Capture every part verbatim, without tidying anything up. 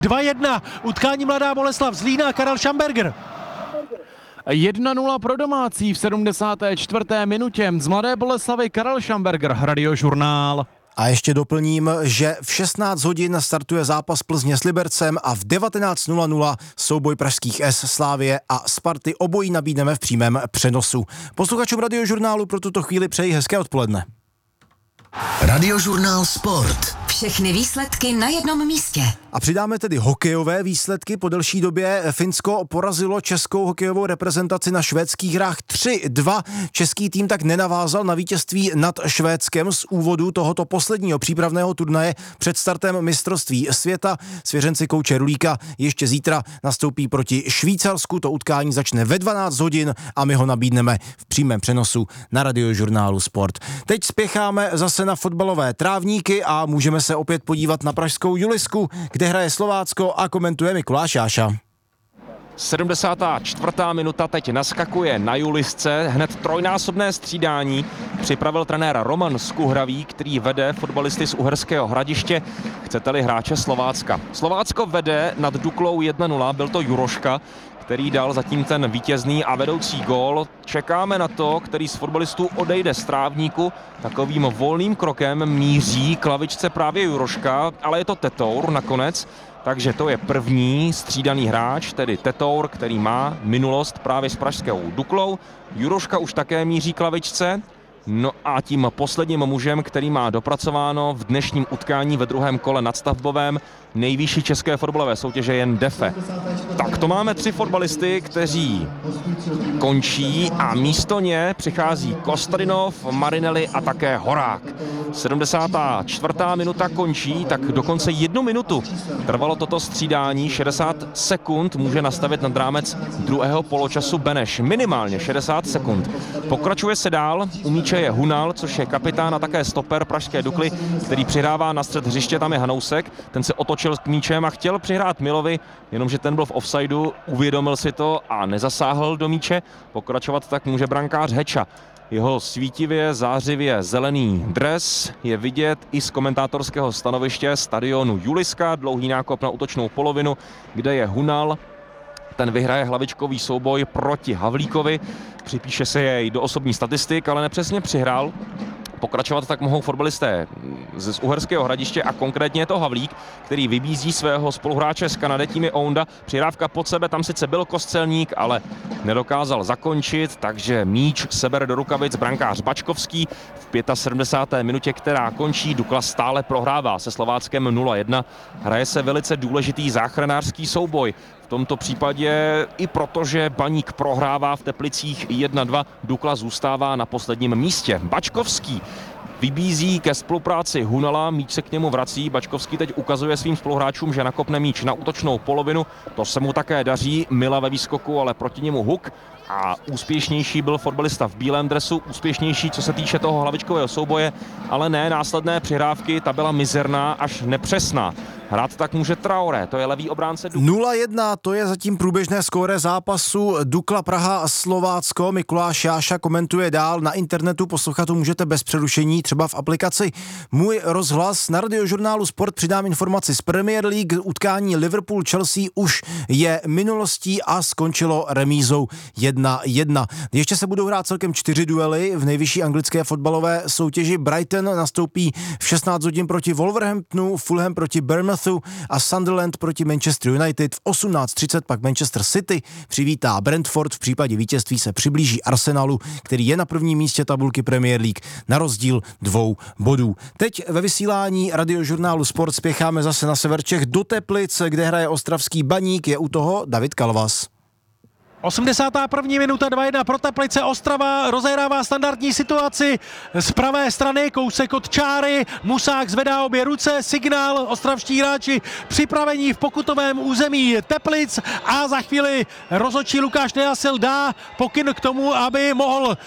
dva jedna, utkání Mladá Boleslav Zlína, Karel Schamberger. jedna nula pro domácí v sedmdesáté čtvrté minutě. Z Mladé Boleslavy Karel Schamberger, Radiožurnál. A ještě doplním, že v šestnáct hodin startuje zápas Plzně s Libercem a v devatenáct nula nula souboj pražských S, Slávie a Sparty. Obojí nabídneme v přímém přenosu. Posluchačům Radiožurnálu pro tuto chvíli přeji hezké odpoledne. Radiožurnál Sport. Všechny výsledky na jednom místě. A přidáme tedy hokejové výsledky. Po delší době Finsko porazilo českou hokejovou reprezentaci na švédských hrách tři dva. Český tým tak nenavázal na vítězství nad Švédskem z úvodu tohoto posledního přípravného turnaje před startem mistrovství světa. Svěřenci kouče Rulíka ještě zítra nastoupí proti Švýcarsku. To utkání začne ve dvanáct hodin a my ho nabídneme v přímém přenosu na Radiožurnálu Sport. Teď spěcháme zase na fotbalové trávníky a můžeme se opět podívat na pražskou Julisku, kde hraje Slovácko a komentuje Mikuláš Jáša. sedmdesátá čtvrtá minuta teď naskakuje na Julisce, hned trojnásobné střídání připravil trenér Roman Skuhravý, který vede fotbalisty z Uherského Hradiště, chcete-li hráče Slovácka. Slovácko vede nad Duklou jedna nula, byl to Juroška, který dal zatím ten vítězný a vedoucí gól. Čekáme na to, který z fotbalistů odejde z trávníku. Takovým volným krokem míří k lavičce právě Juroška, ale je to Tetour nakonec. Takže to je první střídaný hráč, tedy Tetour, který má minulost právě s pražskou Duklou. Juroška už také míří k lavičce. No a tím posledním mužem, který má dopracováno v dnešním utkání ve druhém kole nadstavbovém nejvyšší české fotbalové soutěže jen Defe. Tak to máme tři fotbalisty, kteří končí a místo ně přichází Kostadinov, Marinelli a také Horák. sedmdesátá čtvrtá minuta končí, tak dokonce jednu minutu trvalo toto střídání, šedesát sekund může nastavit nad rámec druhého poločasu Beneš, minimálně šedesát sekund. Pokračuje se dál, u míče je Hunal, což je kapitán a také stoper pražské Dukly, který přihrává na střed hřiště, tam je Hanousek, ten se otočil k míčem a chtěl přihrát Milovi, jenomže ten byl v offsideu, uvědomil si to a nezasáhl do míče. Pokračovat tak může brankář Heča. Jeho svítivě, zářivě zelený dres je vidět i z komentátorského stanoviště stadionu Juliska, dlouhý nákop na útočnou polovinu, kde je Hunal. Ten vyhraje hlavičkový souboj proti Havlíkovi, připíše se jej do osobní statistik, ale nepřesně přihrál. Pokračovat tak mohou fotbalisté z Uherského Hradiště a konkrétně je to Havlík, který vybízí svého spoluhráče z Kanady, tím je Ounda. Přihrávka pod sebe, tam sice byl Kostelník, ale nedokázal zakončit, takže míč sebere do rukavic brankář Bačkovský v sedmdesáté páté minutě, která končí. Dukla stále prohrává se Slováckem nula jedna. Hraje se velice důležitý záchranářský souboj. V tomto případě i protože Baník prohrává v Teplicích jedna dva, Dukla zůstává na posledním místě. Bačkovský vybízí ke spolupráci Hunala, míč se k němu vrací, Bačkovský teď ukazuje svým spoluhráčům, že nakopne míč na útočnou polovinu, to se mu také daří, Mila ve výskoku, ale proti němu Huk a úspěšnější byl fotbalista v bílém dresu, úspěšnější co se týče toho hlavičkového souboje, ale ne následné přihrávky, ta byla mizerná až nepřesná. Hrát tak může Traoré, to je levý obránce Dukly. nula jedna, to je zatím průběžné skóre zápasu Dukla Praha a Slovácko. Mikuláš Jáša komentuje dál. Na internetu poslouchat to můžete bez přerušení, třeba v aplikaci Můj rozhlas. Na Radiožurnálu Sport přidám informaci z Premier League. Utkání Liverpool-Chelsea už je minulostí a skončilo remízou jedna jedna. Ještě se budou hrát celkem čtyři duely v nejvyšší anglické fotbalové soutěži. Brighton nastoupí v šestnáct hodin proti Wolverhamptonu, Fulham proti Bournemouth a Sunderland proti Manchester United. V osmnáct třicet pak Manchester City přivítá Brentford. V případě vítězství se přiblíží Arsenalu, který je na prvním místě tabulky Premier League na rozdíl dvou bodů. Teď ve vysílání Radiožurnálu Sport spěcháme zase na sever Čech do Teplic, kde hraje ostravský Baník. Je u toho David Kalvas. osmdesátá první minuta, dva jedna pro Teplice, Ostrava rozehrává standardní situaci z pravé strany, kousek od čáry, Musák zvedá obě ruce, signál, ostravští hráči připravení v pokutovém území Teplic a za chvíli rozhodčí Lukáš Nejasil dá pokyn k tomu, aby mohl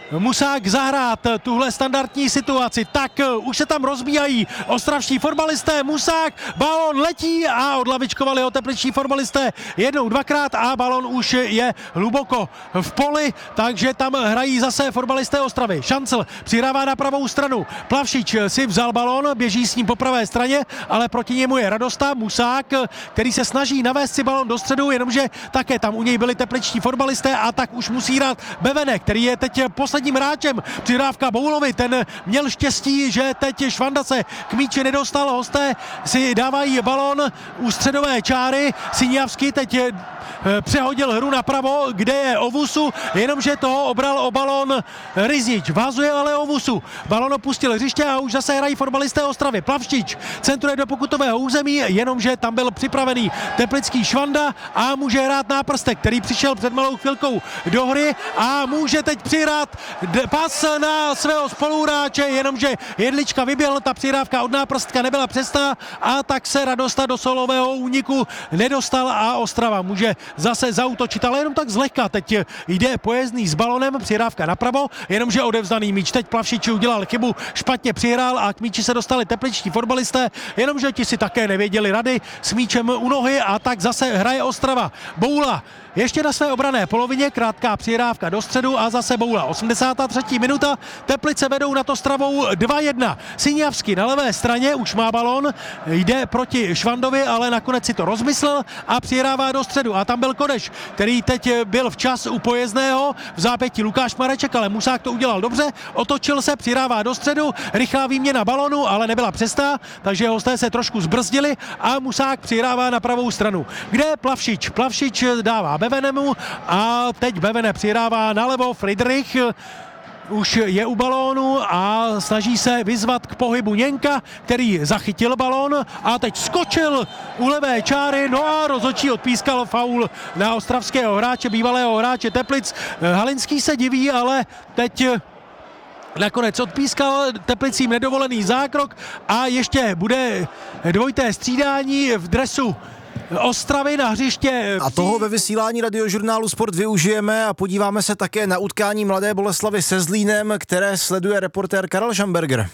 Musák zahrát tuhle standardní situaci, tak už se tam rozbíjají ostravští fotbalisté, Musák, balón letí a odlavičkovali ho tepličtí fotbalisté jednou, dvakrát a balón už je hluboko v poli, takže tam hrají zase fotbalisté Ostravy. Šancl přihrává na pravou stranu, Plavšič si vzal balón, běží s ním po pravé straně, ale proti němu je Radosta, Musák, který se snaží navést si balón do středu, jenomže také tam u něj byli tepličtí fotbalisté a tak už musí hrát Bevenek, který je teď posledním hráčem. Přihrávka Boulovi, ten měl štěstí, že teď Švanda se k míči nedostal, hosté si dávají balón u středové čáry, Siňavský teď přehodil hru napravo, kde je Ovusu, jenomže toho obral o balón Riznič. Vázuje ale Ovusu. Balón opustil hřiště a už zase hrají fotbalisté Ostravy. Plavštič centruje do pokutového území, jenomže tam byl připravený teplický Švanda a může hrát náprstek, který přišel před malou chvilkou do hry a může teď přihrát pas na svého spoluhráče, jenomže Jedlička vyběhl, ta přihrávka od náprstka nebyla přesná a tak se Radosta do solového úniku nedostal a Ostrava může zase zaútočit, ale jenom tak zlehka. Teď jde Pojezdný s balonem, přihrávka napravo, jenomže odevzdaný míč. Teď Plavšič udělal chybu, špatně přihrál a k míči se dostali tepličtí fotbalisté, jenomže ti si také nevěděli rady s míčem u nohy a tak zase hraje Ostrava. Boula ještě na své obranné polovině, krátká přihrávka do středu a zase Boula. osmdesátá třetí minuta, Teplice vedou nad Ostravou dva jedna. Siňavský na levé straně už má balón, jde proti Švandovi, ale nakonec si to rozmyslel a přihrává do středu. A tam byl Kodeš, který teď byl včas u Pojezdného, v zápětí Lukáš Mareček, ale Musák to udělal dobře, otočil se, přihrává do středu, rychlá výměna balonu, ale nebyla přestá, takže hosté se trošku zbrzdili a Musák přihrává na pravou stranu. Kde je Plavšič? Plavšič dává Bevenemu a teď Bevene přihrává nalevo, Friedrich už je u balónu a snaží se vyzvat k pohybu Něnka, který zachytil balón a teď skočil u levé čáry, no a rozhodčí odpískal faul na ostravského hráče, bývalého hráče Teplic. Halinský se diví, ale teď nakonec odpískal Teplicím nedovolený zákrok a ještě bude dvojité střídání v dresu Ostravy na hřiště. A toho ve vysílání Radiožurnálu Sport využijeme a podíváme se také na utkání Mladé Boleslavi se Zlínem, které sleduje reportér Karel Schamberger.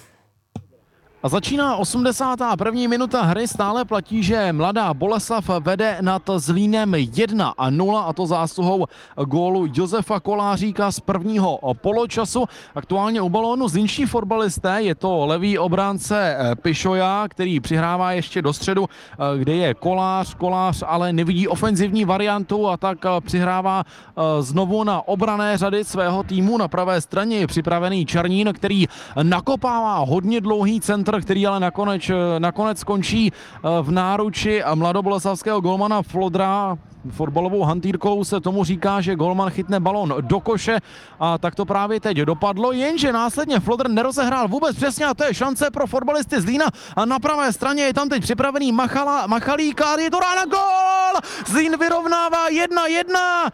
A začíná osmdesátá první minuta hry, stále platí, že Mladá Boleslav vede nad Zlínem jedna a nula a to zásluhou gólu Josefa Koláříka z prvního poločasu. Aktuálně u balónu zlínští fotbalisté, je to levý obránce Pišoja, který přihrává ještě do středu, kde je Kolář, Kolář ale nevidí ofenzivní variantu a tak přihrává znovu na obrané řady svého týmu. Na pravé straně je připravený Černín, který nakopává hodně dlouhý centr, který ale nakonec, nakonec skončí v náruči mladoboleslavského golmana Flodra. Fotbalovou hantýrkou se tomu říká, že golman chytne balón do koše a tak to právě teď dopadlo, jenže následně Flodr nerozehrál vůbec přesně a to je šance pro fotbalisty Zlína a na pravé straně je tam teď připravený Machala, Machalík a je to rána gól! Zlín vyrovnává jedna jedna.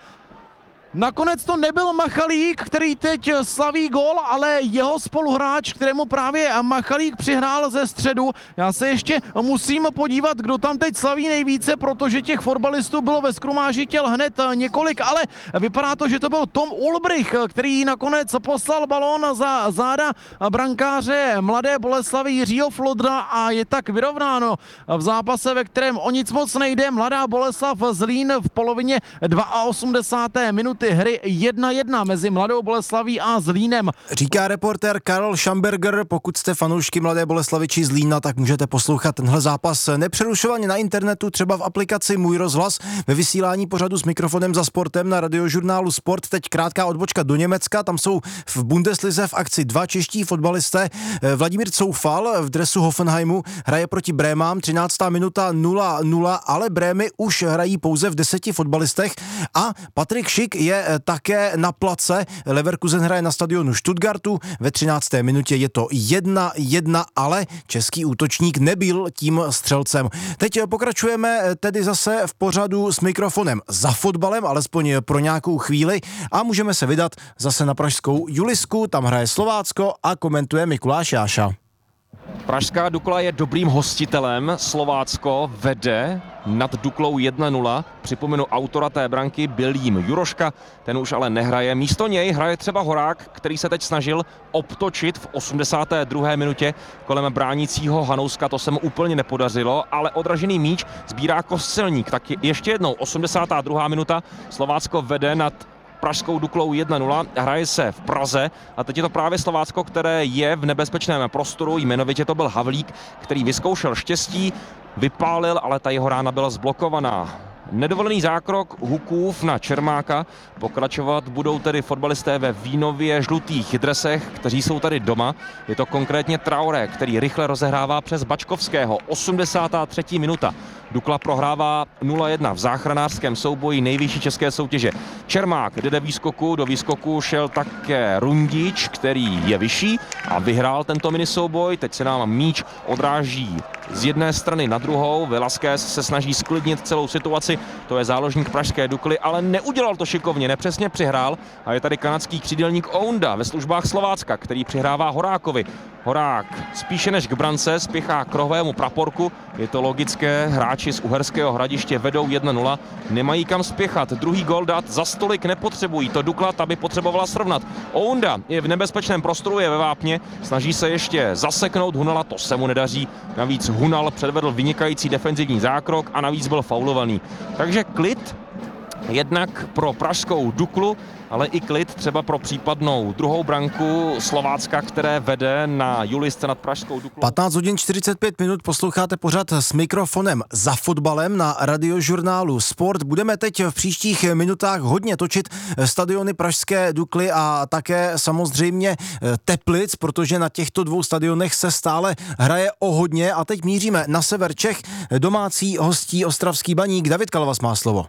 Nakonec to nebyl Machalík, který teď slaví gól, ale jeho spoluhráč, kterému právě Machalík přihrál ze středu. Já se ještě musím podívat, kdo tam teď slaví nejvíce, protože těch fotbalistů bylo ve skrumáži těl hned několik, ale vypadá to, že to byl Tom Ulbrich, který nakonec poslal balón za záda brankáře Mladé Boleslavy Jiřího Flodra a je tak vyrovnáno v zápase, ve kterém o nic moc nejde. Mladá Boleslav Zlín v polovině osmdesáté druhé minuty hry jedna jedna mezi Mladou Boleslaví a Zlínem. Říká reportér Karel Schamberger. Pokud jste fanoušky Mladé Boleslavy či Zlína, tak můžete poslouchat tenhle zápas nepřerušovaně na internetu, třeba v aplikaci Můj rozhlas, ve vysílání pořadu s mikrofonem za sportem na Radiožurnálu Sport. Teď krátká odbočka do Německa, tam jsou v Bundeslize v akci dva čeští fotbalisté. Vladimír Coufal v dresu Hoffenheimu hraje proti Brémám, třináctá minuta nula nula, ale Brémy už hrají pouze v deseti fotbalistech a Patrik Schick je také na place. Leverkusen hraje na stadionu Stuttgartu, ve třinácté minutě je to jedna jedna, ale český útočník nebyl tím střelcem. Teď pokračujeme tedy zase v pořadu s mikrofonem za fotbalem, alespoň pro nějakou chvíli, a můžeme se vydat zase na pražskou Julisku, tam hraje Slovácko a komentuje Mikuláš Jáša. Pražská Dukla je dobrým hostitelem, Slovácko vede nad Duklou jedna nula. Připomenu autora té branky, byl jím Juroška, ten už ale nehraje. Místo něj hraje třeba Horák, který se teď snažil obtočit v osmdesáté druhé minutě kolem bránícího Hanouska, to se mu úplně nepodařilo, ale odražený míč sbírá Kostelník. Tak ještě jednou osmdesátá druhá minuta, Slovácko vede nad Pražskou Duklou jedna nula, hraje se v Praze a teď je to právě Slovácko, které je v nebezpečném prostoru, jmenovitě to byl Havlík, který vyzkoušel štěstí, vypálil, ale ta jeho rána byla zblokovaná. Nedovolený zákrok Hukův na Čermáka, pokračovat budou tedy fotbalisté ve vínově žlutých dresech, kteří jsou tady doma. Je to konkrétně Traoré, který rychle rozehrává přes Bačkovského. osmdesátá třetí minuta. Dukla prohrává nula jedna v záchranářském souboji nejvyšší české soutěže. Čermák jde do výskoku, do výskoku šel také Rundič, který je vyšší a vyhrál tento minisouboj. Teď se nám míč odráží z jedné strany na druhou. Velasquez se snaží sklidnit celou situaci, to je záložník pražské Dukly, ale neudělal to šikovně, nepřesně přihrál a je tady kanadský křídelník Ounda ve službách Slovácka, který přihrává Horákovi. Horák spíše než k brance spěchá k rohovému praporku, je to logické, hráči z Uherského Hradiště vedou jedna nula, nemají kam spěchat, druhý gol dát za stolik nepotřebují, to Dukla ta by potřebovala srovnat. Ounda je v nebezpečném prostoru, je ve vápně, snaží se ještě zaseknout Hunala, to se mu nedaří, navíc Hunal předvedl vynikající defenzivní zákrok a navíc byl faulovaný. Takže klid jednak pro pražskou Duklu, ale i klid třeba pro případnou druhou branku Slovácka, které vede na Julisce nad pražskou Duklou. patnáct hodin čtyřicet pět minut, posloucháte pořad s mikrofonem Za fotbalem na radiožurnálu Sport. Budeme teď v příštích minutách hodně točit stadiony pražské Dukly a také samozřejmě Teplic, protože na těchto dvou stadionech se stále hraje o hodně a teď míříme na sever Čech. Domácí hostí Ostravský Baník. David Kalvas má slovo.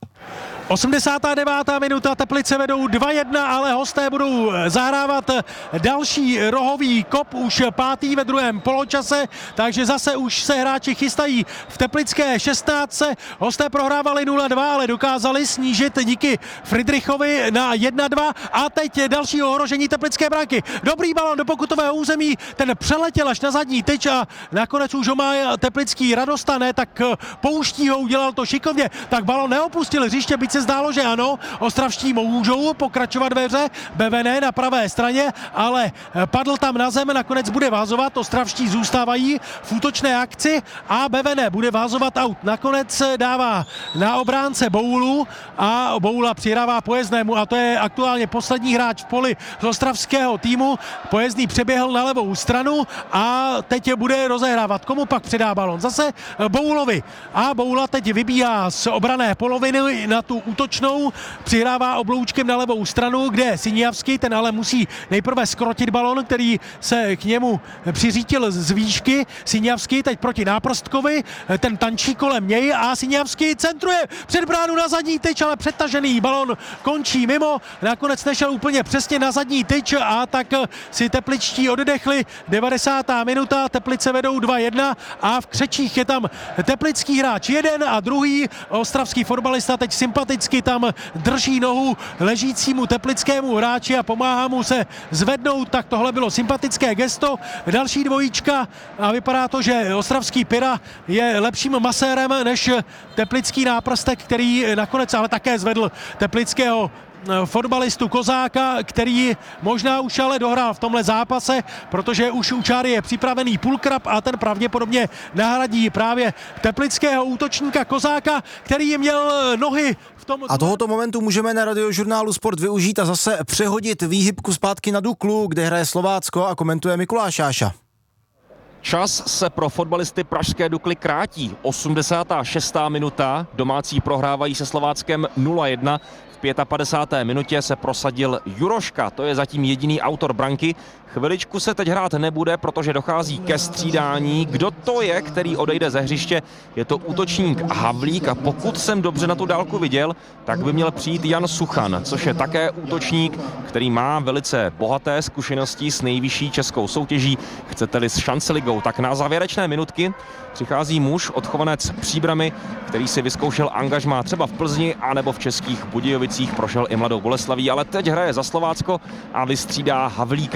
osmdesátá devátá minuta, Teplice vedou dva jedna, ale hosté budou zahrávat další rohový kop, už pátý ve druhém poločase, takže zase už se hráči chystají v teplické šestnáctce. Hosté prohrávali nula dva, ale dokázali snížit díky Friedrichovi na jedna dva a teď další ohrožení teplické branky. Dobrý balon do pokutového území, ten přeletěl až na zadní tyč a nakonec už ho má teplický Radosta, ne, tak pouští ho, udělal to šikovně, tak balon neopustil hřiště, byť se zdálo, že ano, ostravští můžou pokračovat ve hře, Bevene na pravé straně, ale padl tam na zem, nakonec bude vázovat, ostravští zůstávají v útočné akci a Bevene bude vázovat aut. Nakonec dává na obránce Boulu a Boula přihrává Pojezdnému a to je aktuálně poslední hráč v poli z ostravského týmu. Pojezdný přeběhl na levou stranu a teď bude rozehrávat. Komu pak předá balon? Zase Boulovi. A Boula teď vybíhá z obrané poloviny na tu útočnou, přihrává obloučkem na levou stranu, kde je Siniavský, ten ale musí nejprve skrotit balon, který se k němu přiřítil z výšky. Siniavský teď proti Náprstkovi, ten tančí kolem něj a Siniavský centruje před bránu na zadní tyč, ale přetažený balon končí mimo, nakonec nešel úplně přesně na zadní tyč a tak si tepličtí oddechli. devadesátá minuta, Teplice vedou dva jedna a v křečích je tam teplický hráč jeden a druhý ostravský fotbalista teď sympaticky tam drží nohu ležícímu teplickému hráči a pomáhá mu se zvednout, tak tohle bylo sympatické gesto. Další dvojička a vypadá to, že ostravský Pira je lepším masérem než teplický Náprstek, který nakonec ale také zvedl teplického fotbalistu Kozáka, který možná už ale dohrál v tomhle zápase, protože už u čáry je připravený Pulkrab a ten pravděpodobně nahradí právě teplického útočníka Kozáka, který měl nohy v tom... A tohoto momentu můžeme na radiožurnálu Sport využít a zase přehodit výhybku zpátky na Duklu, kde hraje Slovácko a komentuje Mikuláš Jáša. Čas se pro fotbalisty pražské Dukly krátí. osmdesátá šestá minuta, domácí prohrávají se Slováckem nula jedna. V padesáté páté minutě se prosadil Juroška, to je zatím jediný autor branky. Chviličku se teď hrát nebude, protože dochází ke střídání. Kdo to je, který odejde ze hřiště? Je to útočník Havlík a pokud jsem dobře na tu dálku viděl, tak by měl přijít Jan Suchan, což je také útočník, který má velice bohaté zkušenosti s nejvyšší českou soutěží, chcete-li s šanceligou. Tak na závěrečné minutky přichází muž, odchovanec Příbramy, který si vyzkoušel angažmá třeba v Plzni anebo v Českých Budějovicích, prošel i Mladou Boleslaví, ale teď hraje za Slovácko a vystřídá Havlíka. Padet od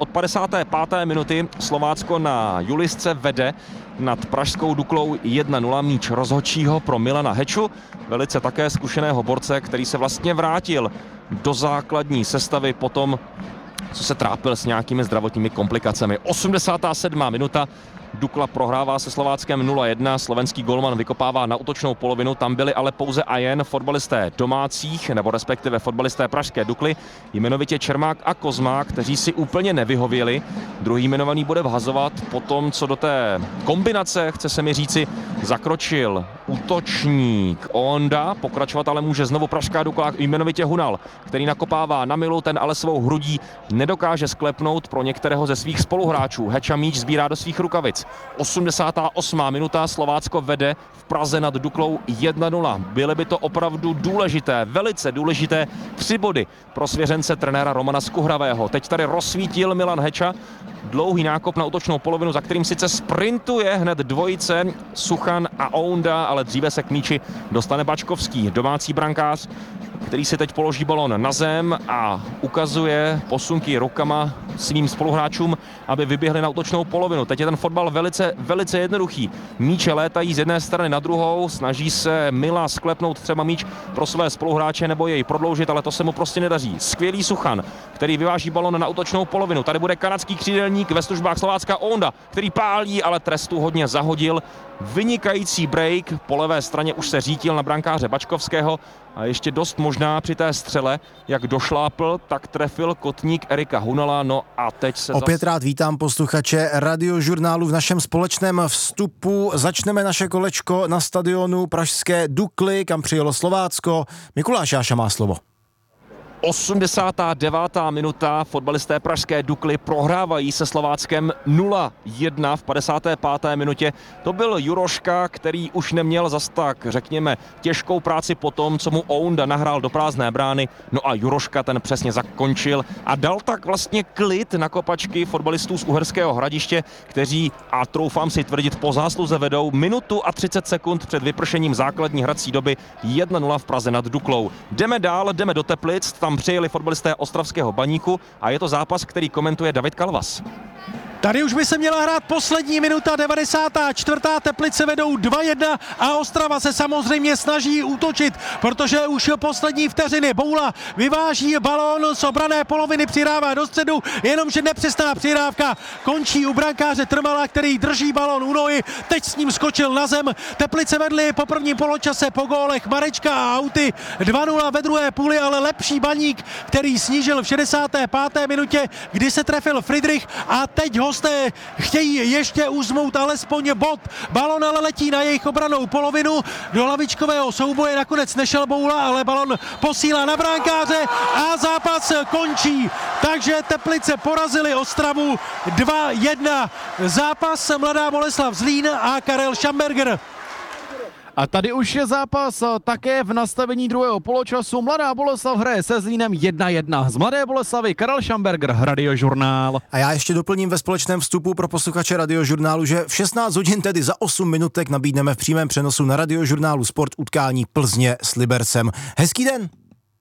od padesáté páté minuty Slovácko na Julisce vede nad pražskou Duklou jedna nula. Míč rozhodčího pro Milana Heču, velice také zkušeného borce, který se vlastně vrátil do základní sestavy potom, co se trápil s nějakými zdravotními komplikacemi. osmdesátá sedmá minuta. Dukla prohrává se Slováckem nula jedna, slovenský golman vykopává na útočnou polovinu, tam byli ale pouze a jen fotbalisté domácích, nebo respektive fotbalisté pražské Dukly, jmenovitě Čermák a Kozma, kteří si úplně nevyhověli. Druhý jmenovaný bude vhazovat po tom, co do té kombinace, chce se mi říci, zakročil útočník Onda, pokračovat ale může znovu pražská Dukla, jmenovitě Hunal, který nakopává na milu, ten ale svou hrudí nedokáže sklepnout pro některého ze svých spoluhráčů. Heča míč sbírá do svých rukavic. osmdesátá osmá minuta, Slovácko vede v Praze nad Duklou jedna nula. Byly by to opravdu důležité, velice důležité tři body pro svěřence trenéra Romana Skuhravého. Teď tady rozsvítil Milan Heča, dlouhý nákop na útočnou polovinu, za kterým sice sprintuje hned dvojice Suchan a Ounda, ale dříve se k míči dostane Bačkovský, domácí brankář, který si teď položí balon na zem a ukazuje posunky rukama svým spoluhráčům, aby vyběhli na útočnou polovinu. Teď je ten fotbal velice, velice jednoduchý. Míče létají z jedné strany na druhou, snaží se Mila sklepnout třeba míč pro své spoluhráče nebo jej prodloužit, ale to se mu prostě nedaří. Skvělý Suchan, který vyváží balon na útočnou polovinu. Tady bude kanadský křídelník ve službách Slovácka Onda, který pálí, ale trestu hodně zahodil. Vynikající break, po levé straně už se řítil na brankáře Bačkovského a ještě dost možná při té střele, jak došlápl, tak trefil kotník Erika Hunala. No a teď se Opět zas... rád vítám posluchače Radiožurnálu v našem společném vstupu. Začneme naše kolečko na stadionu pražské Dukly, kam přijelo Slovácko. Mikuláš Jáša má slovo. osmdesátá devátá minuta, fotbalisté pražské Dukly prohrávají se Slováckem nula jedna v padesáté páté minutě. To byl Juroška, který už neměl zas tak, řekněme, těžkou práci po tom, co mu Ounda nahrál do prázdné brány. No a Juroška ten přesně zakončil a dal tak vlastně klid na kopačky fotbalistů z Uherského Hradiště, kteří, a troufám si tvrdit, po zásluze vedou minutu a třicet sekund před vypršením základní hrací doby jedna nula v Praze nad Duklou. Jdeme dál, jdeme do Teplic, tam přijeli fotbalisté ostravského Baníku a je to zápas, který komentuje David Kalvas. Tady už by se měla hrát poslední minuta, devadesátá čtvrtá Teplice vedou dva jedna a Ostrava se samozřejmě snaží útočit, protože už poslední vteřiny. Boula vyváží balón z obrané poloviny, přidává do středu, jenomže nepřesná přidávka končí u brankáře Trmala, který drží balón u nohy, teď s ním skočil na zem. Teplice vedly po prvním poločase po gólech Marečka a Auty dva nula ve druhé půli, ale lepší Baník, který snížil v šedesáté páté minutě, kdy se trefil Friedrich a teď hosté chtějí ještě uzmout alespoň bod. Balon ale letí na jejich obranou polovinu. Do lavičkového souboje nakonec nešel Boula, ale balon posílá na brankáře a zápas končí. Takže Teplice porazili Ostravu dva jedna. Zápas Mladá Boleslav Zlín a Karel Schamberger. A tady už je zápas také v nastavení druhého poločasu. Mladá Boleslav hraje se Zlínem jedna jedna. Z Mladé Boleslavy Karel Schamberger, Radiožurnál. A já ještě doplním ve společném vstupu pro posluchače Radiožurnálu, že v šestnáct hodin, tedy za osm minutek, nabídneme v přímém přenosu na Radiožurnálu Sport utkání Plzně s Libercem. Hezký den!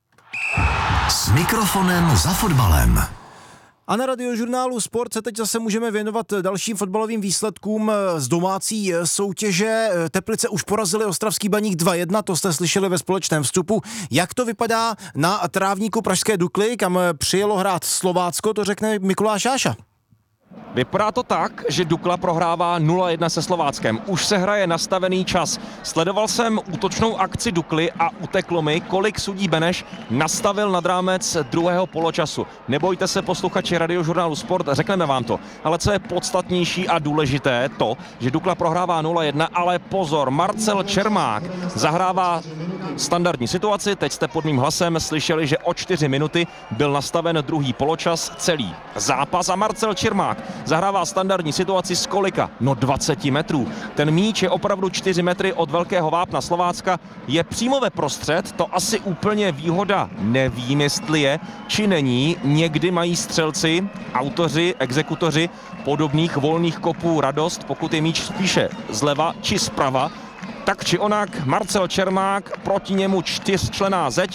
S mikrofonem za fotbalem. A na Radiožurnálu Sport se teď zase můžeme věnovat dalším fotbalovým výsledkům z domácí soutěže. Teplice už porazili ostravský Baník dva jedna, to jste slyšeli ve společném vstupu. Jak to vypadá na trávníku pražské Dukly, kam přijelo hrát Slovácko, to řekne Mikuláš Jáša. Vypadá to tak, že Dukla prohrává nula jedna se Slováckem. Už se hraje nastavený čas. Sledoval jsem útočnou akci Dukly a uteklo mi, kolik sudí Beneš nastavil nad rámec druhého poločasu. Nebojte se, posluchači Radiožurnálu Sport, řekneme vám to. Ale co je podstatnější a důležité, to, že Dukla prohrává nula jedna, ale pozor, Marcel Čermák zahrává standardní situaci. Teď jste pod mým hlasem slyšeli, že o čtyři minuty byl nastaven druhý poločas, celý zápas a Marcel Čermák zahrává standardní situaci z kolika? No dvacet metrů. Ten míč je opravdu čtyři metry od velkého vápna Slovácka. Je přímo ve prostřed, to asi úplně výhoda nevím, jestli je, či není. Někdy mají střelci, autoři, exekutoři podobných volných kopů radost, pokud je míč spíše zleva či zprava. Tak či onak, Marcel Čermák, proti němu čtyřčlenná zeď,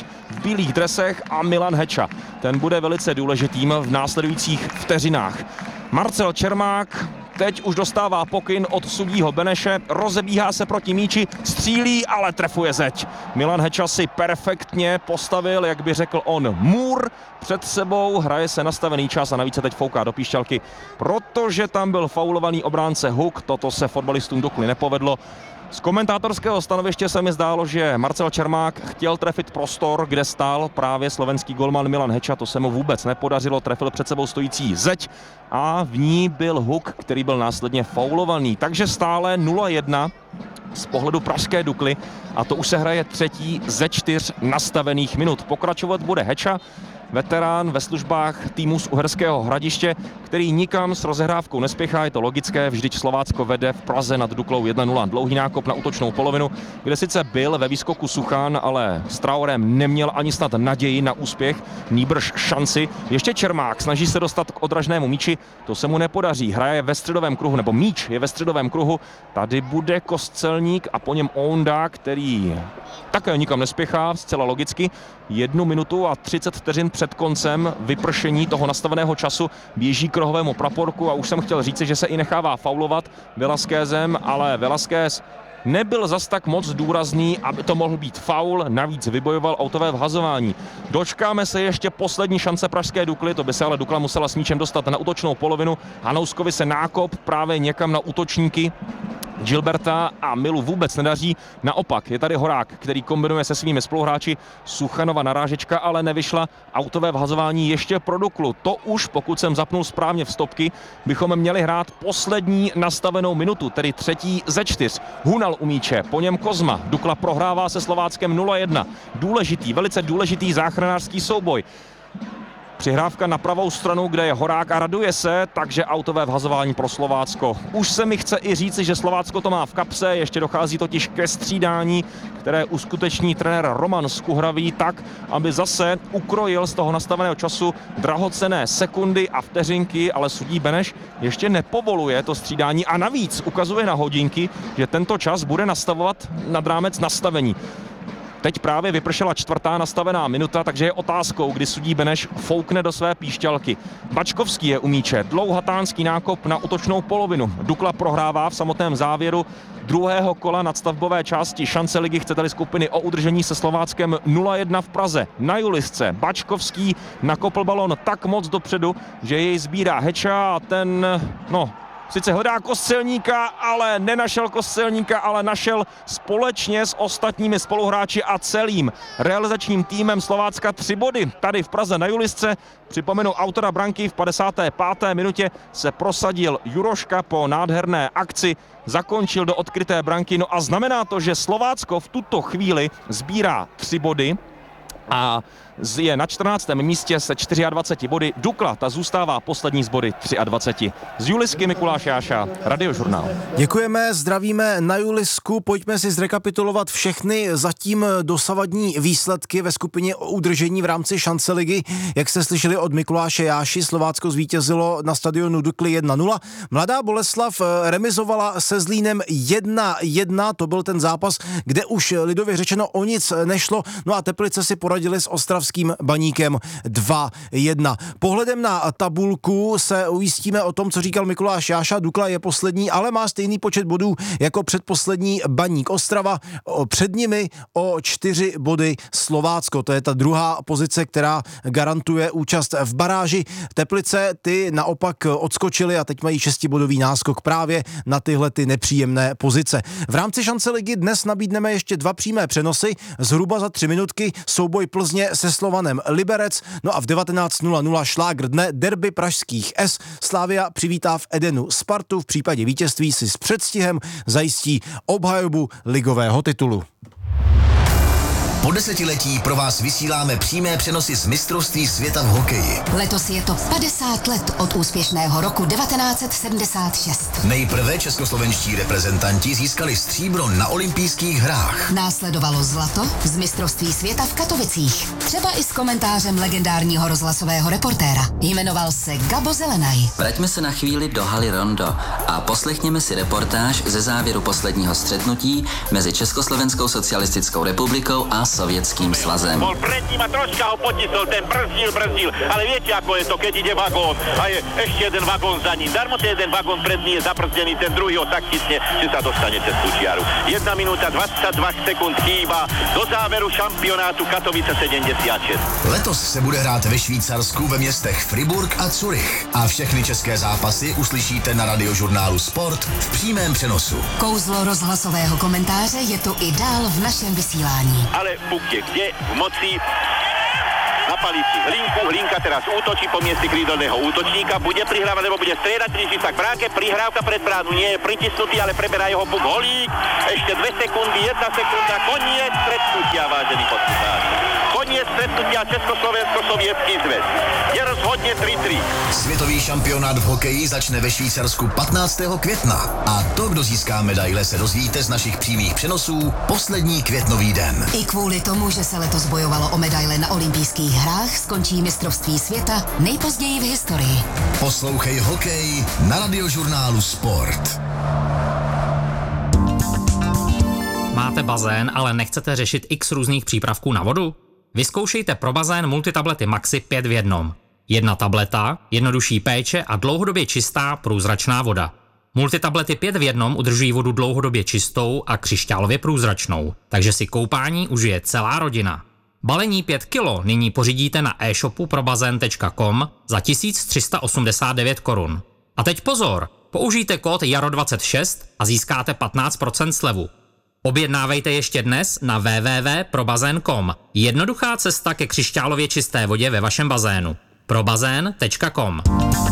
bílých dresech a Milan Heča. Ten bude velice důležitým v následujících vteřinách. Marcel Čermák teď už dostává pokyn od sudího Beneše, rozebíhá se proti míči, střílí, ale trefuje zeď. Milan Heča si perfektně postavil, jak by řekl on, můr před sebou, hraje se nastavený čas a navíc se teď fouká do píšťalky, protože tam byl faulovaný obránce Huk, toto se fotbalistům Dukly nepovedlo. Z komentátorského stanoviště se mi zdálo, že Marcel Čermák chtěl trefit prostor, kde stál právě slovenský golman Milan Heča, to se mu vůbec nepodařilo, trefil před sebou stojící zeď a v ní byl Huk, který byl následně faulovaný. Takže stále nula jedna z pohledu pražské Dukly a to už se hraje třetí ze čtyř nastavených minut. Pokračovat bude Heča, veterán ve službách týmu z Uherského Hradiště, který nikam s rozehrávkou nespěchá, je to logické, vždyť Slovácko vede v Praze nad Duklou jedna nula. Dlouhý nákop na útočnou polovinu, kde sice byl ve výskoku Suchán, ale s Traorem neměl ani snad naději na úspěch, nýbrž šanci. Ještě Čermák snaží se dostat k odražnému míči, to se mu nepodaří, hraje ve středovém kruhu, nebo míč je ve středovém kruhu, tady bude Kostelník a po něm Onda, který také nikam nespěchá, zcela logicky. Jednu minutu a třicet vteřin před koncem vypršení toho nastaveného času běží k rohovému praporku a už jsem chtěl říct, že se i nechává faulovat Velasquezem, ale Velasquez nebyl zas tak moc důrazný, aby to mohl být faul, navíc vybojoval autové vhazování. Dočkáme se ještě poslední šance pražské Dukly, to by se ale Dukla musela s míčem dostat na útočnou polovinu. Hanouskovi se nákop právě někam na útočníky Gilberta a Milu vůbec nedaří. Naopak je tady Horák, který kombinuje se svými spoluhráči. Suchanova narážečka ale nevyšla. Autové vhazování ještě pro Duklu. To už, pokud jsem zapnul správně v stopky, bychom měli hrát poslední nastavenou minutu, tedy třetí ze čtyř. Hunal u míče, po něm Kozma. Dukla prohrává se Slováckem nula jedna. Důležitý, velice důležitý záchranářský souboj. Přihrávka na pravou stranu, kde je Horák a raduje se, takže autové vhazování pro Slovácko. Už se mi chce i říci, že Slovácko to má v kapse, ještě dochází totiž ke střídání, které uskuteční trenér Roman Skuhravý tak, aby zase ukrojil z toho nastaveného času drahocenné sekundy a vteřinky, ale sudí Beneš ještě nepovoluje to střídání a navíc ukazuje na hodinky, že tento čas bude nastavovat nad rámec nastavení. Teď právě vypršela čtvrtá nastavená minuta, takže je otázkou, kdy sudí Beneš foukne do své píšťalky. Bačkovský je u míče, dlouhatánský nákop na útočnou polovinu. Dukla prohrává v samotném závěru druhého kola nadstavbové části šance ligy, chcete-li skupiny o udržení se Slováckem nula jedna v Praze. Na Julisce Bačkovský nakopl balon tak moc dopředu, že jej sbírá Heča a ten, no... sice hledá Kostelníka, ale nenašel Kostelníka, ale našel společně s ostatními spoluhráči a celým realizačním týmem Slovácka tři body. Tady v Praze na Julisce, připomenu autora branky v padesáté páté minutě se prosadil Juroška po nádherné akci, zakončil do odkryté branky, no a znamená to, že Slovácko v tuto chvíli sbírá tři body a je na čtrnáctém místě se dvaceti čtyřmi body. Dukla, ta zůstává poslední z body dvacet tři. Z Julisky Mikuláš Jáša, Radiožurnál. Děkujeme, zdravíme na Julisku. Pojďme si zrekapitulovat všechny zatím dosavadní výsledky ve skupině o udržení v rámci šance ligy. Jak jste slyšeli od Mikuláše Jáši, Slovácko zvítězilo na stadionu Dukly jedna nula. Mladá Boleslav remizovala se Zlínem jedna jedna. To byl ten zápas, kde už lidově řečeno o nic nešlo. No a Teplice si poradili s Ostravským Baníkem dva jedna. Pohledem na tabulku se ujistíme o tom, co říkal Mikuláš Jáša. Dukla je poslední, ale má stejný počet bodů jako předposlední Baník Ostrava. Před nimi o čtyři body Slovácko. To je ta druhá pozice, která garantuje účast v baráži. Teplice ty naopak odskočily a teď mají šestibodový náskok právě na tyhle ty nepříjemné pozice. V rámci šance ligy dnes nabídneme ještě dva přímé přenosy. Zhruba za tři minutky souboj Plzně se Slovanem Liberec, no a v devatenáct nula nula šlágr dne derby pražských S. Slavia přivítá v Edenu Spartu, v případě vítězství si s předstihem zajistí obhajobu ligového titulu. Po desetiletí pro vás vysíláme přímé přenosy z mistrovství světa v hokeji. Letos je to padesát let od úspěšného roku devatenáct set sedmdesát šest. Nejprve českoslovenští reprezentanti získali stříbro na olympijských hrách. Následovalo zlato z mistrovství světa v Katovicích. Třeba i s komentářem legendárního rozhlasového reportéra. Jmenoval se Gabo Zelenaj. Vraťme se na chvíli do haly Rondo a poslechněme si reportáž ze závěru posledního střetnutí mezi Československou socialistickou republikou a Sovětským svazem. Bol pred ním a troška ho potisol, ten brzdil, brzdil, ale viete, ako je to, keď ide vagón a je ešte jeden vagón za ním. Darmo ten jeden vagón pred ním je zabrzdený, ten druhý ho tak chytne, že sa dostane cez tú čiaru. jedna minúta dvadsaťdva sekúnd chýba do záveru šampionátu Katovice sedemdesiatšesť. Letos se bude hrát ve Švýcarsku ve městech Friburg a Zurich. A všechny české zápasy uslyšíte na radiožurnálu Sport v přímém přenosu. Kouzlo rozhlasového komentáře je tu i dál v našem vysílání. Ale puk je kde? V moci. Napali si Hlinku, Hlinka teraz útočí po mieste krídelného útočníka, bude prihrávať, lebo bude striedať, blíži sa k bránke, prihrávka pred bránu, nie je pritisnutý, ale preberá jeho puk Holík, ešte dve sekundy, jedna sekunda, koniec stretnutia, vážení poslucháči. Koniec stretnutia Československo-Sovětský zväz. Je rozhodne tri tri. Světový šampionát v hokeji začne ve Švýcarsku patnáctého května. A to, kdo získá medaile, se dozvíte z našich přímých přenosů poslední květnový den. I kvůli tomu, že se letos bojovalo o medaile na olympijských hrách, skončí mistrovství světa nejpozději v historii. Poslouchej hokej na radiožurnálu Sport. Máte bazén, ale nechcete řešit x různých přípravků na vodu? Vyzkoušejte pro bazén multitablety Maxi pět v jednom. Jedna tableta, jednodušší péče a dlouhodobě čistá průzračná voda. Multitablety pět v jednom udržují vodu dlouhodobě čistou a křišťálově průzračnou, takže si koupání užije celá rodina. Balení pět kilo nyní pořídíte na e-shopu probazén tečka com za tisíc tři sta osmdesát devět korun. A teď pozor, použijte kód jaro dvacet šest a získáte patnáct procent slevu. Objednávejte ještě dnes na w w w tečka probazén tečka com. Jednoduchá cesta ke křišťálově čisté vodě ve vašem bazénu. probazén tečka com.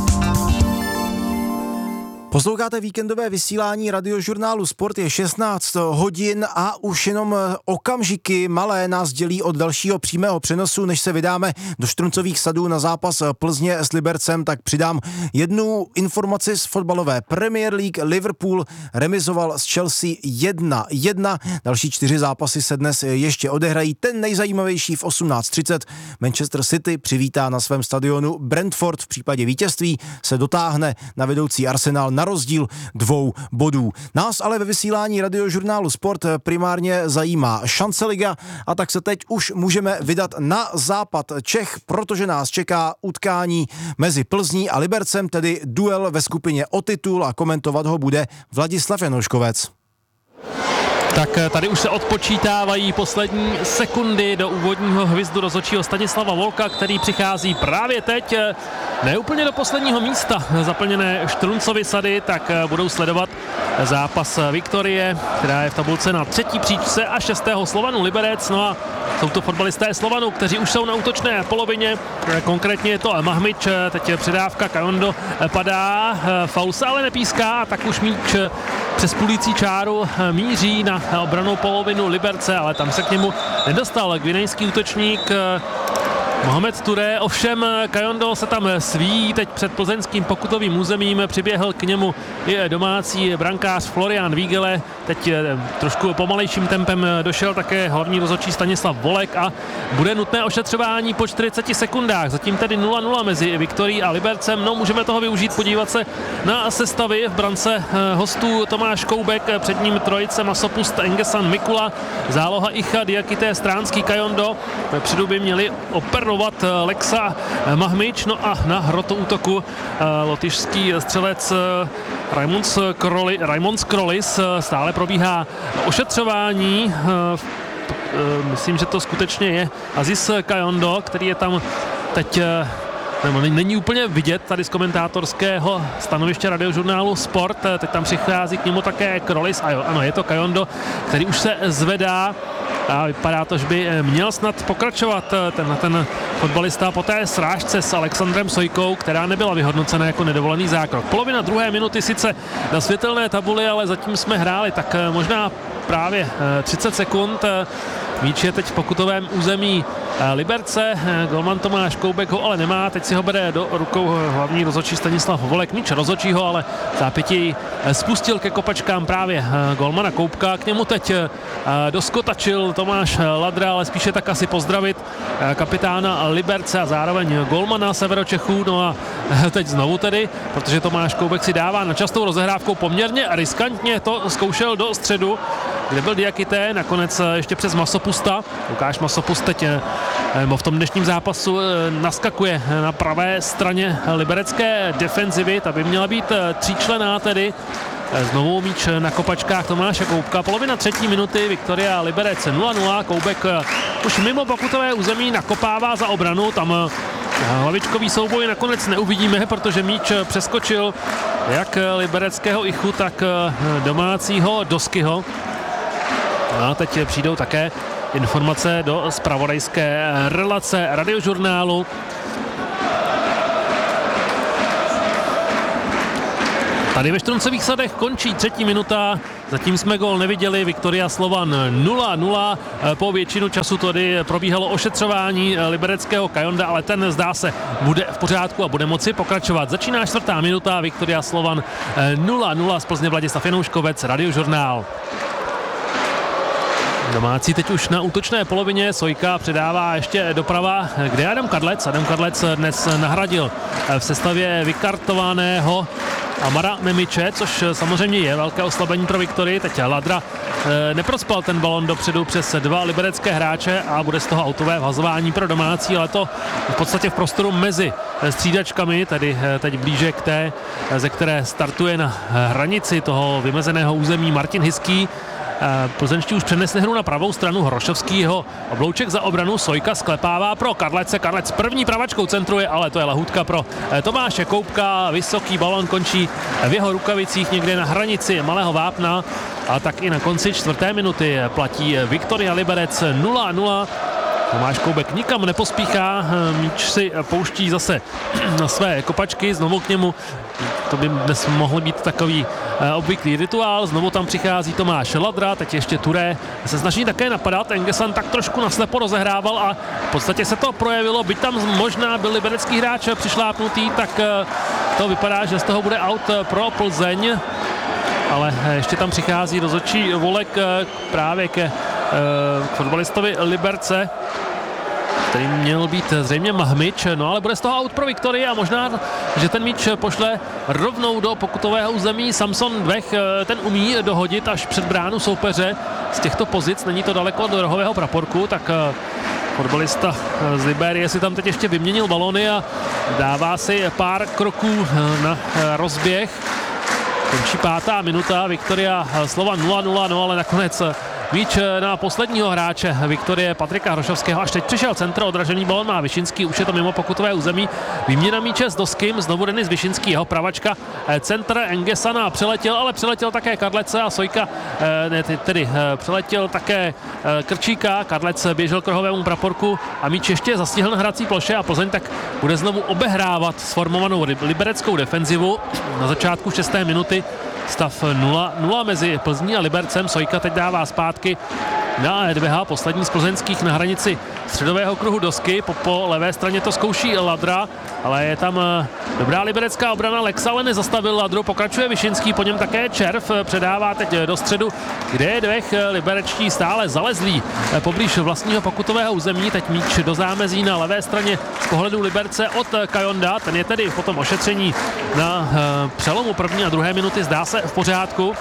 Posloucháte víkendové vysílání radiožurnálu Sport, je šestnáct hodin a už jenom okamžiky malé nás dělí od dalšího přímého přenosu, než se vydáme do Štruncových sadů na zápas Plzně s Libercem, tak přidám jednu informaci z fotbalové Premier League. Liverpool remizoval s Chelsea jedna jedna, další čtyři zápasy se dnes ještě odehrají. Ten nejzajímavější v osmnáct třicet Manchester City přivítá na svém stadionu Brentford, v případě vítězství se dotáhne na vedoucí Arsenal na rozdíl dvou bodů. Nás ale ve vysílání radiožurnálu Sport primárně zajímá Šanceliga a tak se teď už můžeme vydat na západ Čech, protože nás čeká utkání mezi Plzní a Libercem, tedy duel ve skupině o titul a komentovat ho bude Vladislav Janoškovec. Tak tady už se odpočítávají poslední sekundy do úvodního hvizdu rozhodčího Stanislava Volka, který přichází právě teď, ne úplně do posledního místa zaplněné Štruncovy sady, tak budou sledovat zápas Viktorie, která je v tabulce na třetí příčce, a šestého Slovanu Liberec. No a jsou to fotbalisté Slovanu, kteří už jsou na útočné polovině, konkrétně je to Mahmič, teď předávka, Kajondo padá, faul se ale nepíská, tak už míč přes půlící čáru míří na obranou polovinu Liberce, ale tam se k němu nedostal gvinejský útočník Mohamed Touré, ovšem Kajondo se tam svíjí teď před plzeňským pokutovým územím, přiběhl k němu i domácí brankář Florian Vígele, teď trošku pomalejším tempem došel také hlavní rozhodčí Stanislav Volek a bude nutné ošetřování po čtyřiceti sekundách, zatím tedy nula nula mezi Viktorií a Libercem. No, můžeme toho využít, podívat se na sestavy v brance hostů. Tomáš Koubek, před ním trojice Masopust, Engesan, Mikula, záloha Icha, Diakité, Stránský, Kajondo, vepředu by měli operovat Lexa Mahmič, no a na hrotu útoku lotyšský střelec Raimond Kroli, Raimond Krolis. Stále probíhá ošetřování, myslím, že to skutečně je Aziz Kajondo, který je tam teď, nebo není úplně vidět tady z komentátorského stanoviště radiožurnálu Sport, teď tam přichází k němu také Krolis a jo, ano, je to Kajondo, který už se zvedá a vypadá to, že by měl snad pokračovat ten, ten fotbalista po té srážce s Alexandrem Sojkou, která nebyla vyhodnocena jako nedovolený zákrok. Polovina druhé minuty sice na světelné tabuli, ale zatím jsme hráli tak možná právě třicet sekund. Míč je teď v pokutovém území Liberce, golman Tomáš Koubek ho ale nemá, teď si ho bere do rukou hlavní rozhodčí Stanislav Volek, míč rozhodčího, ale zápětí spustil ke kopačkám právě golmana Koubka, k němu teď doskotačil Tomáš Ladra, ale spíše tak asi pozdravit kapitána Liberce a zároveň golmana Severočechů. No a teď znovu tedy, protože Tomáš Koubek si dává na častou rozehrávkou poměrně riskantně, to zkoušel do středu kde byl Diakité, nakonec ještě přes Masopusta. Lukáš Masopust teď v tom dnešním zápasu naskakuje na pravé straně liberecké defenzivy, ta by měla být tříčlenná tedy. Znovu míč na kopačkách Tomáše Koubka. Polovina třetí minuty, Viktoria Liberec nula nula. Koubek už mimo pokutové území nakopává za obranu. Tam hlavičkový souboj nakonec neuvidíme, protože míč přeskočil jak libereckého Ichu, tak domácího Doskyho. A teď přijdou také informace do zpravodajské relace Radiožurnálu. Tady ve Štruncových sadech končí třetí minuta, zatím jsme gól neviděli, Viktoria Slovan nula nula, po většinu času tady probíhalo ošetřování libereckého Kajonda, ale ten zdá se bude v pořádku a bude moci pokračovat. Začíná čtvrtá minuta, Viktoria Slovan nula nula, z Plzně Vladislav Janouškovec, Radiožurnál. Domácí teď už na útočné polovině, Sojka předává ještě doprava, kde je Adam Kadlec. Adam Kadlec dnes nahradil v sestavě vykartovaného Amara Memiče, což samozřejmě je velké oslabení pro Viktorii. Teď Ladra e, neprospal ten balon dopředu přes dva liberecké hráče a bude z toho autové vhazování pro domácí, ale to v podstatě v prostoru mezi střídačkami, tedy e, teď blíže k té, ze které startuje na hranici toho vymezeného území Martin Hiský. Plzeňští už přenesli hru na pravou stranu, Hrošovský jeho oblouček za obranu, Sojka sklepává pro Kadlece, Kadlec první pravačkou centruje, ale to je lahůdka pro Tomáše Koubka, vysoký balon končí v jeho rukavicích někde na hranici malého vápna a tak i na konci čtvrté minuty platí Viktoria Liberec nula nula. Tomáš Koubek nikam nepospíchá, míč si pouští zase na své kopačky, znovu k němu. To by dnes mohl být takový obvyklý rituál. Znovu tam přichází Tomáš Ladra, teď ještě Touré se snaží také napadat. Engesan tak trošku naslepo rozehrával a v podstatě se to projevilo, byť tam možná byl liberecký hráč přišlápnutý, tak to vypadá, že z toho bude out pro Plzeň. Ale ještě tam přichází rozhodčí Volek právě ke k fotbalistovi Liberce, který měl být zřejmě Mahmič, no ale bude z toho out pro Viktorii a možná, že ten míč pošle rovnou do pokutového území. Samson Dvech ten umí dohodit až před bránu soupeře z těchto pozic, není to daleko od rohového praporku, tak fotbalista z Liberie si tam teď ještě vyměnil balony a dává si pár kroků na rozběh. Končí pátá minuta, Viktoria Slovan nula nula, no ale nakonec míč na posledního hráče Viktorie Patrika Hrošovského. Až teď přišel centr, odražený balon má Vyšinský, už je to mimo pokutové území. Výměna míče s Doskym, znovu Denis Vyšinský, jeho pravačka. Centr Engesana přeletěl, ale přeletěl také Kadlece a Sojka, ne, tedy přeletěl také Krčíka. Kadlec běžel k rohovému praporku a míč ještě zastihl na hrací ploše a Plzeň tak bude znovu obehrávat sformovanou libereckou defenzivu. Na začátku šesté minuty stav nula nula mezi Plzní a Libercem. Sojka teď dává zpátky na Edveha, poslední z plzeňských na hranici středového kruhu Dosky. Po, po levé straně to zkouší Ladra, ale je tam dobrá liberecká obrana. Lexa ale nezastavil Ladru, pokračuje Vyšinský, po něm také Červ, předává teď do středu, kde je Dvech, liberečtí stále zalezlí poblíž vlastního pokutového území. Teď míč do zámezí na levé straně z pohledu Liberce od Kajonda, ten je tedy po tom ošetření na přelomu první a druhé minuty zdá se v pořádku.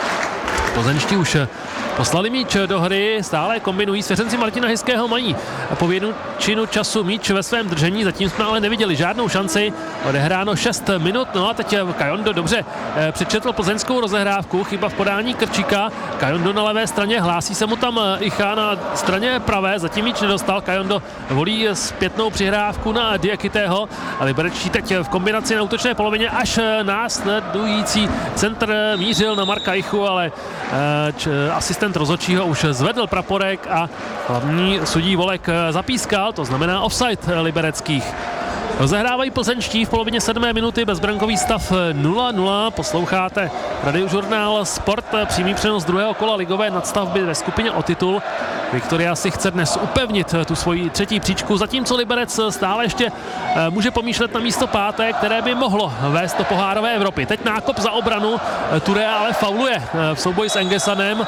Plzeňští už poslali míč do hry, stále kombinují. Svěřenci Martina Hiského mají po většinu času míč ve svém držení, zatím jsme ale neviděli žádnou šanci. Odehráno šest minut, no a teď Kajondo dobře přečetl plzeňskou rozehrávku, chyba v podání Krčíka. Kajondo na levé straně, hlásí se mu tam Icha na straně pravé, zatím míč nedostal. Kajondo volí zpětnou přihrávku na Diakitého a liberečtí teď v kombinaci na útočné polovině až následující centr mířil na Marka Ichu, ale č, asistent rozhodčího už zvedl praporek a hlavní sudí Volek zapískal, to znamená offside libereckých. Rozehrávají plzeňští v polovině sedmé minuty, bezbrankový stav nula nula. Posloucháte Radiožurnál Sport, přímý přenos druhého kola ligové nadstavby ve skupině o titul. Viktoria si chce dnes upevnit tu svoji třetí příčku, zatímco Liberec stále ještě může pomýšlet na místo páté, které by mohlo vést do pohárové Evropy. Teď nákop za obranu, Touré ale fauluje v souboji s Engesanem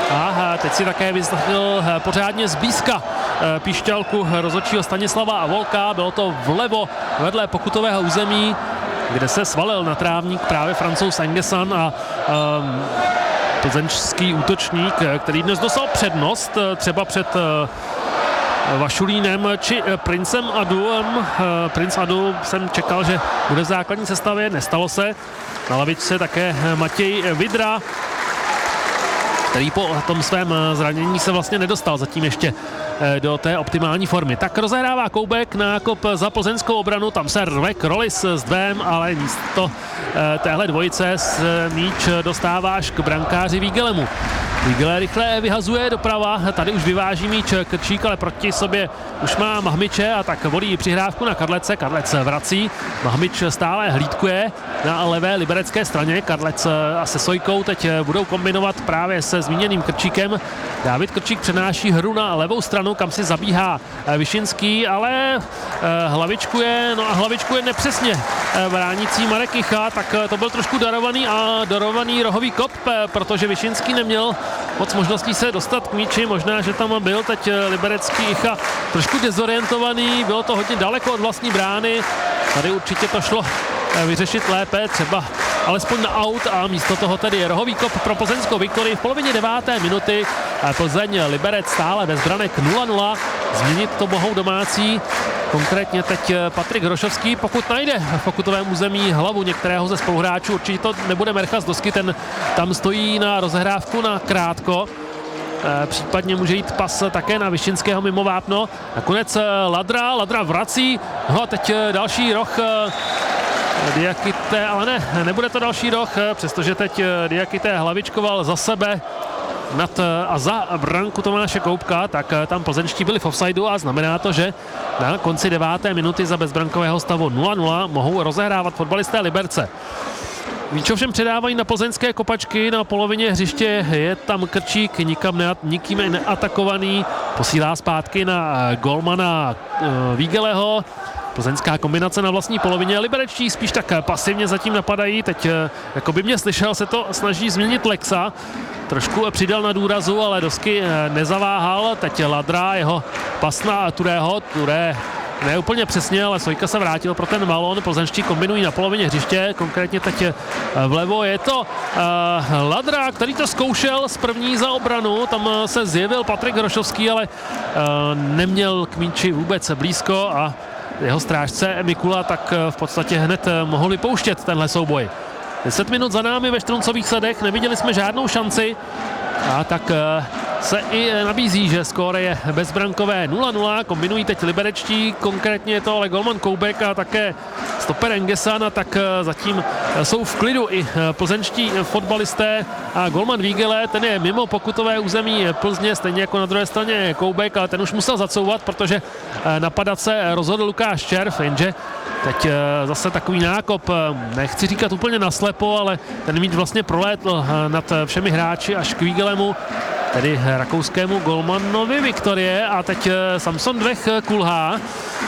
a teď si také vyslechl pořádně zblízka píšťalku rozhodčího Stanislava Volka. Bylo to vlevo vedle pokutového území, kde se svalil na trávník právě Francouz Engesan a um, plzeňský útočník, který dnes dostal přednost třeba před Vašulínem či Princem Aduem. Prince Adu jsem čekal, že bude v základní sestavě, nestalo se. Na lavičce také Matěj Vidra, který po tom svém zranění se vlastně nedostal zatím ještě do té optimální formy. Tak rozehrává Koubek, nákop za plzeňskou obranu, tam se rve Krolis s dvém, ale místo téhle dvojice míč dostává až k brankáři Vígelemu. Vígele rychle vyhazuje doprava, tady už vyváží míč Krčík, ale proti sobě už má Mahmiče a tak volí přihrávku na Kadlece. Kadlec vrací, Mahmič stále hlídkuje na levé liberecké straně. Kadlec a se Sojkou teď budou kombinovat právě se zmíněným Krčíkem. Dávid Krčík přenáší hru na levou stranu, kam si zabíhá Višinský, ale hlavičkuje, no a hlavičkuje nepřesně bránící Marek Jicha, tak to byl trošku darovaný a darovaný rohový kop, protože Višinský neměl moc možností se dostat k míči, možná, že tam byl teď liberecký Jicha trošku dezorientovaný, bylo to hodně daleko od vlastní brány, tady určitě to šlo vyřešit lépe, třeba alespoň na aut a místo toho tedy je rohový kop pro plzeňskou Viktorii v polovině deváté minuty. Plzeň Liberec stále bez branek nula nula, změnit to mohou domácí, konkrétně teď Patrik Hrošovský, pokud najde v pokutovém území hlavu některého ze spoluhráčů, určitě to nebude Merchas Dosky, ten tam stojí na rozehrávku na krátko. Případně může jít pas také na Višinského mimo vápno. Nakonec Ladra, Ladra vrací, no a teď další roh Diakité, ale ne, nebude to další roh, přestože teď Diakité hlavičkoval za sebe nad a za branku Tomáše Koubka, tak tam plzeňští byli v offsideu a znamená to, že na konci deváté minuty za bezbrankového stavu nula nula mohou rozehrávat fotbalisté Liberce. Míč ovšem předávají na plzeňské kopačky, na polovině hřiště je tam Krčík, nikam ne, nikým neatakovaný, posílá zpátky na golmana Vígeleho. Plzeňská kombinace na vlastní polovině, liberečtí spíš tak pasivně zatím napadají, teď jako by mě slyšel, se to snaží změnit Lexa, trošku přidal na důrazu, ale Dosky nezaváhal, teď Ladra, jeho pas na Turého, Turé ne úplně přesně, ale Sojka se vrátil pro ten balón, plzeňští kombinují na polovině hřiště, konkrétně teď vlevo je to uh, Ladra, který to zkoušel z první za obranu, tam se zjevil Patrik Hrošovský, ale uh, neměl k míči vůbec blízko a jeho strážce Mikula tak v podstatě hned mohl vypouštět tenhle souboj. deset minut za námi ve Štruncových sadech, neviděli jsme žádnou šanci a tak se i nabízí, že skóre je bezbrankové nula nula, kombinují teď liberečtí, konkrétně je to ale golman Koubek a také stoper Engesan, a tak zatím jsou v klidu i plzeňští fotbalisté a golman Vígele, ten je mimo pokutové území Plzně, stejně jako na druhé straně Koubek, ale ten už musel zacouvat, protože napadat se rozhodl Lukáš Červ, jenže teď zase takový nákop, nechci říkat úplně naslepo, ale ten míč vlastně prolétl nad všemi hráči až k Vígelemu, tedy rakouskému golmanovi Viktorie, a teď Samson Dvech kulhá.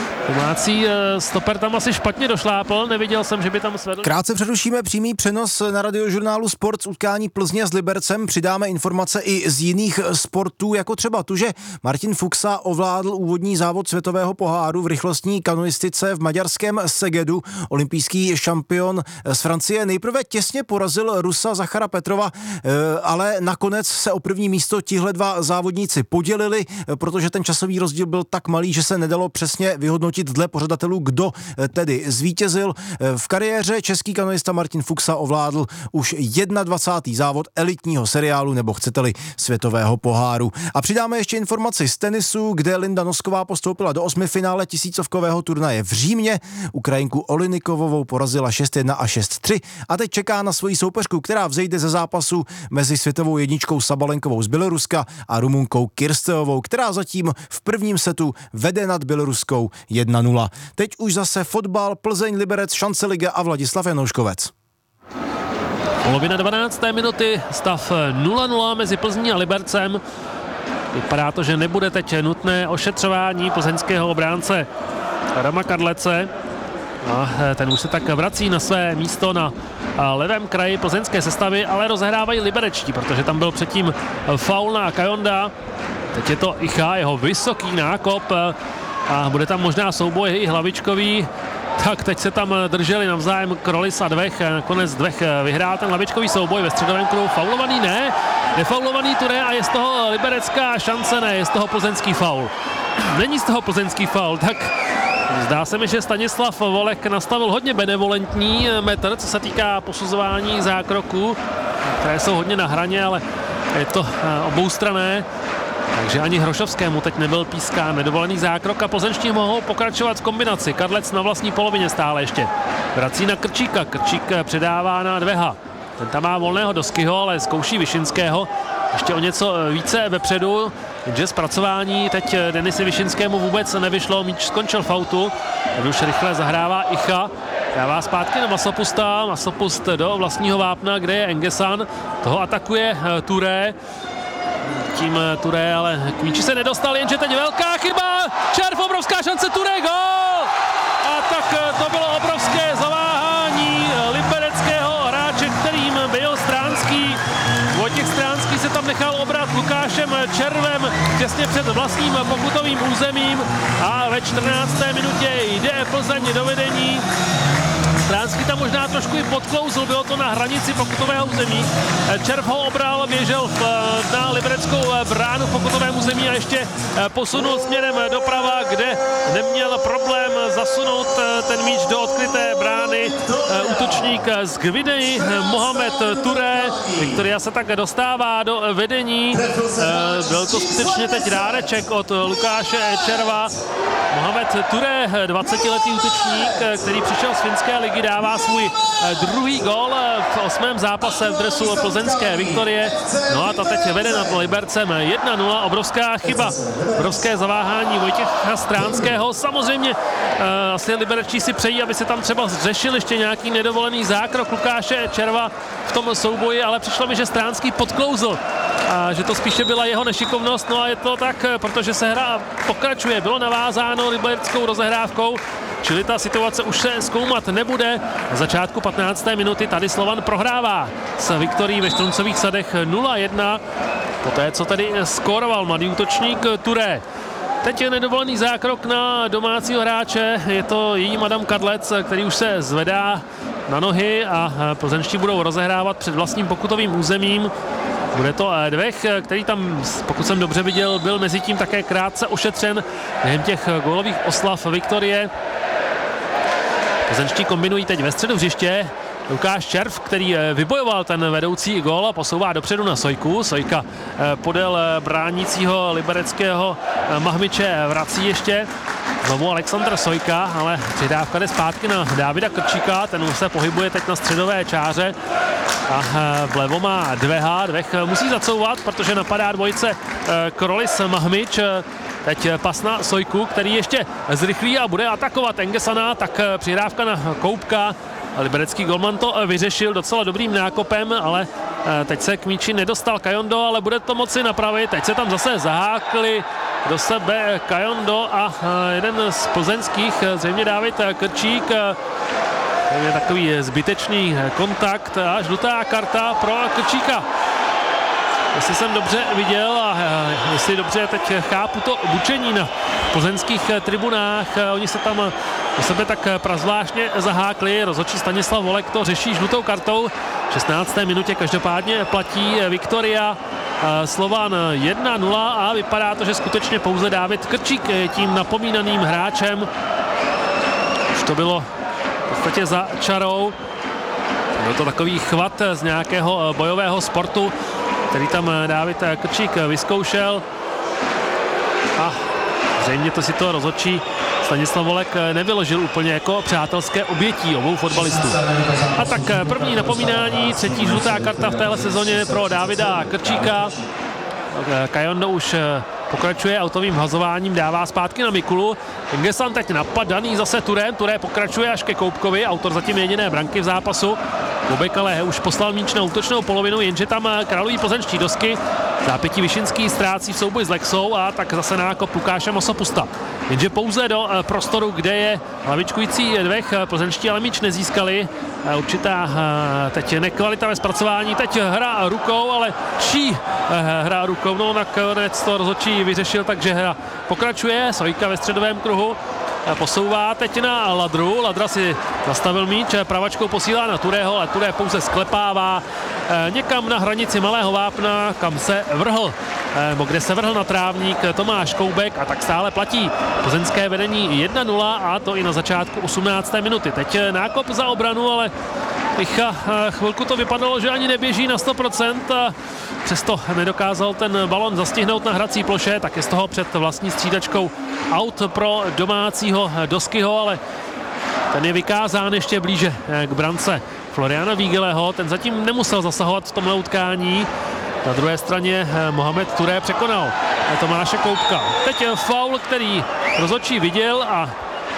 Domácí stoper tam asi špatně došlápl, neviděl jsem, že by tam svedl. Krátce přerušíme přímý přenos na radiožurnálu Sport z utkání Plzně s Libercem. Přidáme informace i z jiných sportů, jako třeba tu, že Martin Fuxa ovládl úvodní závod světového poháru v rychlostní kanoistice v maďarském Segedu. Olympijský šampion z Francie nejprve těsně porazil Rusa Zachara Petrova, ale nakonec se o první místo tihle dva závodníci podělili, protože ten časový rozdíl byl tak malý, že se nedalo přesně vyhodnotit dle pořadatelů, kdo tedy zvítězil. V kariéře český kanoista Martin Fuxa ovládl už dvacátý první závod elitního seriálu, nebo chcete-li světového poháru. A přidáme ještě informaci z tenisu, kde Linda Nosková postoupila do osmifinále tisícovkového turnaje v Římě. Ukrajinku Olinikovovou porazila šest jedna a šest tři a teď čeká na svoji soupeřku, která vzejde ze zápasu mezi světovou jedničkou Sabalenkovou z Běloruska a Rumunkou Kirsteovou, která zatím v prvním setu vede nad Běloruskou jedna nula. Teď už zase fotbal, Plzeň, Liberec, Šance Liga a Vladislav Janouškovec. Polovina dvanácté minuty, stav nula nula mezi Plzní a Libercem. Vypadá to, že nebude teď nutné ošetřování plzeňského obránce Adama Kadlece. A ten už se tak vrací na své místo na levém kraji plzeňské sestavy, ale rozehrávají liberečtí, protože tam byl předtím faul na Kajonda. Teď je to Icha, jeho vysoký nákop. a bude tam možná souboj i hlavičkový. Tak teď se tam drželi navzájem Krolis a Dvech, nakonec Dvech vyhrál ten hlavičkový souboj ve středovém kruhu. Faulovaný ne, nefaulovaný Touré a je z toho liberecká šance, ne, je z toho plzeňský faul. Není z toho plzeňský faul, tak zdá se mi, že Stanislav Volek nastavil hodně benevolentní metr, co se týká posuzování zákroků, které jsou hodně na hraně, ale je to oboustranné. Takže ani Hrošovskému teď nebyl pískán nedovolený zákrok a plzeňští mohou pokračovat v kombinaci. Kadlec na vlastní polovině stále ještě. Vrací na Krčíka, Krčík předává na Dveha. Ten tam má volného Doskyho, ale zkouší Višinského. Ještě o něco více vepředu, jenže zpracování teď Denisi Višinskému vůbec nevyšlo, míč skončil v autu. Tady už rychle zahrává Icha. Dává zpátky na Masopusta, Masopust do vlastního vápna, kde je Engesan. Toho atakuje Touré. Tím Touré, ale k míči se nedostal, jenže teď velká chyba. Červ, obrovská šance, Touré, gól! A tak to bylo obrovské zaváhání libereckého hráče, kterým byl Stránský. Vojtěch Stránský se tam nechal obrat Lukášem Červem těsně před vlastním pokutovým územím a ve čtrnácté minutě jde Plzeň do vedení. Stránský tam možná trošku i podklouzl, bylo to na hranici pokutového území. Červ ho obral, běžel na libereckou bránu v pokutovém území a ještě posunul směrem doprava, kde neměl problém zasunout ten míč do odkryté brány útočník z Gvineji Mohamed Touré. Viktoria se tak dostává do vedení. Byl to skutečně teď dáreček od Lukáše Červa. Mohamed Touré, dvacetiletý útočník, který přišel z finské ligy, dává svůj druhý gól v osmém zápase v dresu plzeňské Viktorie. No a ta teď vede nad Libercem jedna nula, obrovská chyba, obrovské zaváhání Vojtěcha Stránského. Samozřejmě asi liberečtí si přejí, aby se tam třeba řešil ještě nějaký nedovolený zákrok Lukáše Červa v tom souboji, ale přišlo mi, že Stránský podklouzl a že to spíše byla jeho nešikovnost. No a je to tak, protože se hra pokračuje, bylo navázáno libereckou rozehrávkou, čili ta situace už se zkoumat nebude. Na začátku patnácté minuty tady Slovan prohrává s Viktorií ve Štruncových sadech nula jedna. Poté, co tady skóroval mladý útočník Touré. Teď je nedovolený zákrok na domácího hráče, je to jí Adam Kadlec, který už se zvedá na nohy a plzeňští budou rozehrávat před vlastním pokutovým územím. Bude to Dvech, který tam, pokud jsem dobře viděl, byl mezi tím také krátce ošetřen během těch gólových oslav Viktorie. Plzeňští kombinují teď ve středu hřiště. Lukáš Červ, který vybojoval ten vedoucí gól a posouvá dopředu na Sojku. Sojka podél bránícího libereckého Mahmiče vrací ještě. Znovu Alexandr Sojka, ale přidávka jde zpátky na Dávida Krčíka, ten se pohybuje teď na středové čáře a vlevo má Dveha. Dvech musí zacouvat, protože napadá dvojice Krolis Mahmič. Teď pas na Sojku, který ještě zrychlí a bude atakovat Engesana, tak přidávka na Koupka. Liberecký golman to vyřešil docela dobrým nákopem, ale teď se k míči nedostal Kajondo, ale bude to moci napravit. Teď se tam zase zahákli do sebe Kajondo a jeden z plzeňských, zřejmě Dávid Krčík. To je takový zbytečný kontakt a žlutá karta pro Krčíka. Jestli jsem dobře viděl a jestli dobře teď chápu to bučení na plzeňských tribunách, oni se tam do sebe tak prazvláštně zahákli, rozhodčí Stanislav Volek to řeší žlutou kartou. V šestnácté minutě každopádně platí Viktoria Slovan jedna nula a vypadá to, že skutečně pouze Dávid Krčík je tím napomínaným hráčem. Už to bylo v podstatě za čarou. Byl to takový chvat z nějakého bojového sportu, který tam Dávid Krčík vyzkoušel a zřejmě to si to rozhodčí Stanislav Volek nevyložil úplně jako přátelské obětí obou fotbalistů. A tak první napomínání, třetí žlutá karta v téhle sezóně pro Dávida Krčíka. Kajondo už pokračuje autovým hazováním, dává zpátky na Mikulu. Engesan teď napadaný zase Turem, Turé pokračuje až ke Koupkovi, autor zatím jediné branky v zápasu. Koubek ale už poslal míč na útočnou polovinu, jenže tam králují plzeňští Dosky, Zápětí Vyšinský ztrácí v souboji s Lexou a tak zase nákop Lukáše Masopusta. Jenže pouze do prostoru, kde je hlavičkující dvech plzeňští, ale míč nezískali. Určitá teď nekvalita ve zpracování, teď hra rukou, ale čí hra rukou, no nakonec to rozhodčí vyřešil, takže hra pokračuje. Sojka ve středovém kruhu posouvá teď na Ladru, Ladra si zastavil míč, pravačkou posílá na Turého, ale Turé pouze sklepává někam na hranici malého vápna, kam se vrhl, nebo kde se vrhl na trávník Tomáš Koubek a tak stále platí plzeňské vedení jedna nula a to i na začátku osmnácté minuty. Teď nákop za obranu, ale Picha, chvilku to vypadalo, že ani neběží na sto procent a přesto nedokázal ten balon zastihnout na hrací ploše, tak je z toho před vlastní střídačkou out pro domácího Doskyho, ale ten je vykázán ještě blíže k brance Floriana Vígeleho, ten zatím nemusel zasahovat v tomhle utkání. Na druhé straně Mohamed Touré překonal Tomáše Koubka. Teď faul, který rozhodčí viděl a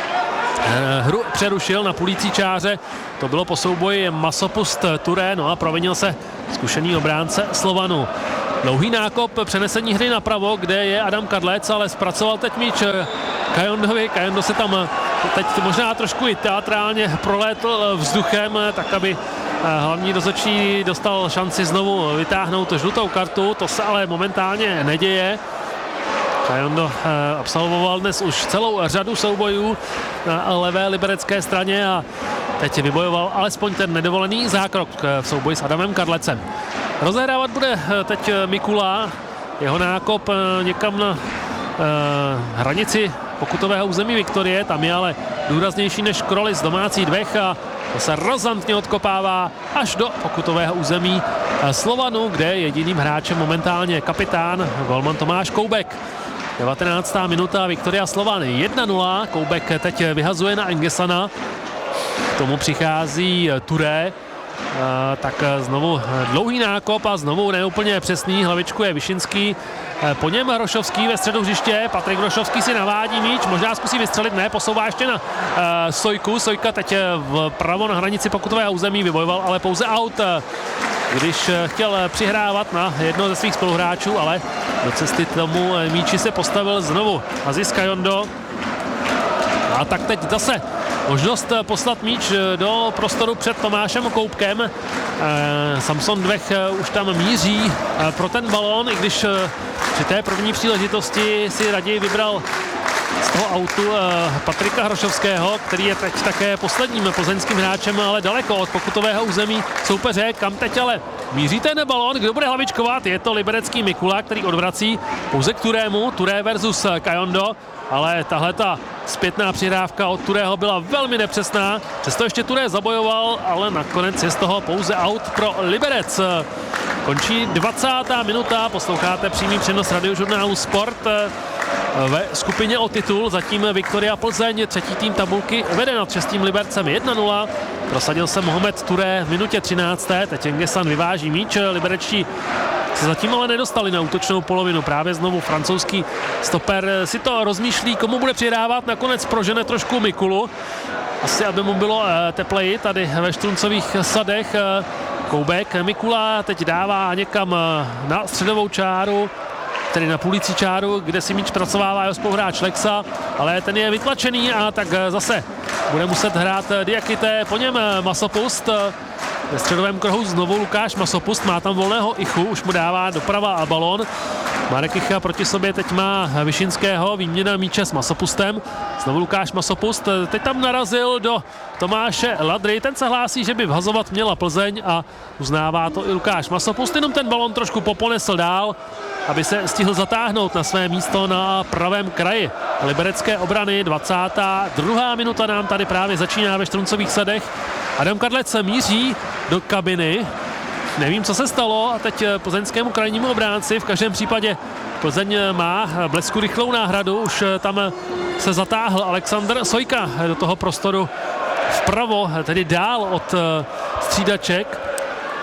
hru přerušil na půlící čáře. To bylo po souboji Masopust Touré, no a provinil se zkušený obránce Slovanu. Dlouhý nákop, přenesení hry napravo, kde je Adam Kadlec, ale zpracoval teď míč Kajondovi. Kajondo se tam teď možná trošku i teatrálně prolétl vzduchem, tak aby hlavní rozhodčí dostal šanci znovu vytáhnout žlutou kartu. To se ale momentálně neděje. Kajondo absolvoval dnes už celou řadu soubojů na levé liberecké straně a teď vybojoval alespoň ten nedovolený zákrok v souboji s Adamem Kadlecem. Rozehrávat bude teď Mikula, jeho nákop někam na hranici pokutového území Viktorie, tam je ale důraznější než Kroly z domácí dvech a to se razantně odkopává až do pokutového území Slovanu, kde jediným hráčem momentálně kapitán golman Tomáš Koubek. devatenáctá minuta, Viktoria Slovan jedna nula, Koubek teď vyhazuje na Engesana, k tomu přichází Touré, tak znovu dlouhý nákop a znovu neúplně přesný, hlavičku je Vyšinský, po něm Hrošovský ve středu hřiště, Patrik Hrošovský si navádí míč, možná zkusí vystřelit, ne, posouvá ještě na uh, Sojku, Sojka teď vpravo na hranici pokutového území, vybojoval ale pouze out, když chtěl přihrávat na jednoho ze svých spoluhráčů, ale do cesty tomu míči se postavil znovu Aziz Kajondo. A tak teď zase možnost poslat míč do prostoru před Tomášem Koubkem. E, Samson Dvech už tam míří pro ten balón, i když při té první příležitosti si raději vybral z toho autu Patrika Hrošovského, který je teď také posledním plzeňským hráčem, ale daleko od pokutového území soupeře, kam teď ale míří ten balón, kdo bude hlavičkovat, je to liberecký Mikula, který odvrací pouze k Turému, Touré versus Kajondo, ale tahle ta zpětná přihrávka od Turého byla velmi nepřesná, přesto ještě Touré zabojoval, ale nakonec je z toho pouze out pro Liberec. Končí dvacátá minuta, posloucháte přímý přenos radiožurnálu Sport ve skupině o titul, zatím Viktoria Plzeň, třetí tým tabulky, vede nad šestým Libercem jedna nula, prosadil se Mohamed Touré v minutě třinácté, teď Engesan vyváží míč, liberečtí se zatím ale nedostali na útočnou polovinu, právě znovu francouzský stoper si to rozmýšlí, komu bude přihrávat, nakonec prožene trošku Mikulu, asi aby mu bylo tepleji tady ve Štruncových sadech. Koubek, Mikula teď dává někam na středovou čáru, tedy na půlící čáru, kde si míč pracovává jeho spoluhráč Lexa, ale ten je vytlačený a tak zase bude muset hrát Diakité, po něm Masopust. Ve středovém kruhu znovu Lukáš Masopust, má tam volného Ichu, už mu dává doprava a balón. Marek Icha proti sobě teď má Vyšinského, výměna míče s Masopustem. Znovu Lukáš Masopust, teď tam narazil do Tomáše Ladry, ten se hlásí, že by vhazovat měla Plzeň a uznává to i Lukáš Masopust, jenom ten balón trošku poponesl dál, aby se stihl zatáhnout na své místo na pravém kraji liberecké obrany. dvacátá druhá minuta nám tady právě začíná ve Štruncových sadech. Adam Kadlec míří do kabiny. Nevím, co se stalo a teď plzeňskému krajnímu obránci. V každém případě Plzeň má blesku rychlou náhradu. Už tam se zatáhl Alexander Sojka do toho prostoru vpravo, tedy dál od střídaček.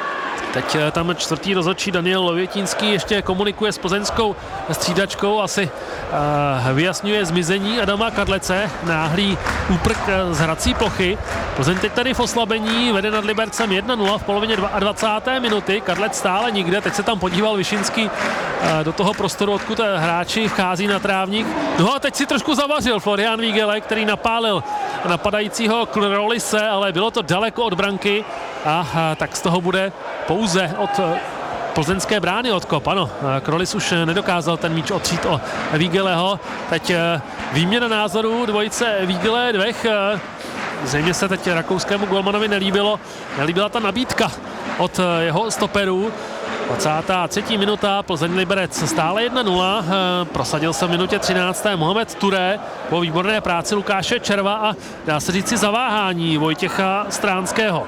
Teď tam čtvrtý rozhodčí Daniel Lovětínský ještě komunikuje s plzeňskou střídačkou, asi uh, vyjasňuje zmizení Adama Kadlece, náhlý úprk z hrací plochy. Plzeň teď tady v oslabení, vede nad Libercem jedna nula v polovině dvacáté druhé minuty, Kadlec stále nikde, teď se tam podíval Vyšinský uh, do toho prostoru, odkud hráči vchází na trávník. No a teď si trošku zavařil Florian Vígele, který napálil napadajícího Krolise, ale bylo to daleko od branky a, a tak z toho bude pouze od plzeňské brány odkop. Ano, Krolis už nedokázal ten míč otřít o Vígeleho. Teď výměna názorů dvojice Vígele Dvech. Zřejmě se teď rakouskému golmanovi nelíbilo. Nelíbila ta nabídka od jeho stoperů. dvacátá třetí minuta, Plzeň Liberec stále jedna nula, prosadil se v minutě třinácté Mohamed Touré po výborné práci Lukáše Červa a dá se říci zaváhání Vojtěcha Stránského.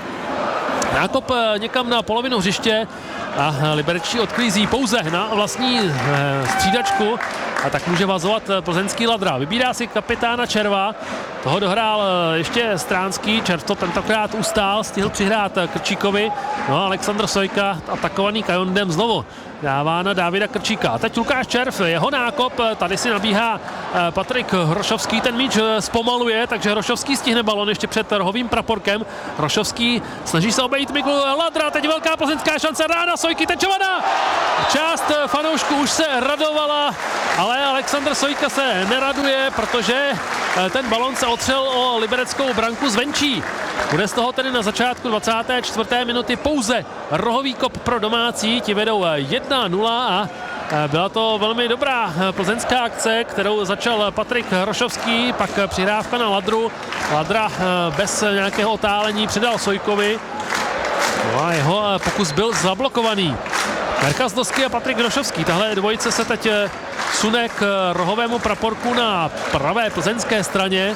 Nákop někam na polovinu hřiště a liberečtí odklízí pouze na vlastní střídačku a tak může vazovat plzeňský Ladra. Vybírá si kapitána Červa, toho dohrál ještě Stránský, Červ to tentokrát ustál, stihl přihrát Krčíkovi, no a Alexandr Sojka, atakovaný Kajondem, znovu dává na Davida Krčíka. A teď Lukáš Červ, jeho nákop, tady si nabíhá Patrik Hrošovský, ten míč zpomaluje, takže Hrošovský stihne balon ještě před rohovým praporkem. Hrošovský snaží se obejít Miklu Ladra, teď velká plzeňská šance, rána Sojky, tečovaná! Část fanoušků už se radovala, ale Alexandr Sojka se neraduje, protože ten balon se otřel o libereckou branku zvenčí. Bude z toho tedy na začátku dvacáté čtvrté minuty pouze rohový kop pro domácí, ti vedou jedna nula a byla to velmi dobrá plzeňská akce, kterou začal Patrik Hrošovský, pak přihrávka na Ladru. Ladra bez nějakého otálení předal Sojkovi. No a jeho pokus byl zablokovaný. Merkas Dosky a Patrik Hrošovský. Tahle dvojice se teď sune k rohovému praporku na pravé plzeňské straně.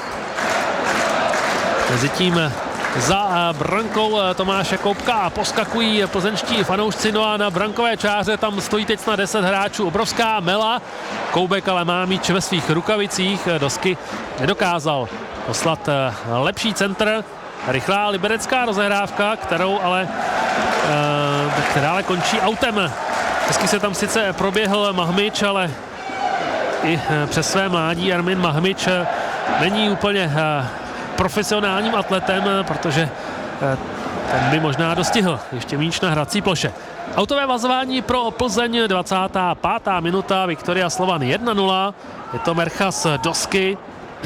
Mezitím za brankou Tomáše Koupka poskakují plzeňští fanoušci, no a na brankové čáře tam stojí teď na deset hráčů. Obrovská mela. Koubek ale má míč ve svých rukavicích. Dosky nedokázal poslat lepší centr. Rychlá liberecká rozehrávka, kterou ale, která ale končí autem. Hezky se tam sice proběhl Mahmič, ale i přes své mládí Armin Mahmič není úplně profesionálním atletem, protože ten by možná dostihl ještě míč na hrací ploše. Autové vazování pro Plzeň, dvacátá pátá minuta, Viktoria Slovan jedna nula, je to Merchas Dosky,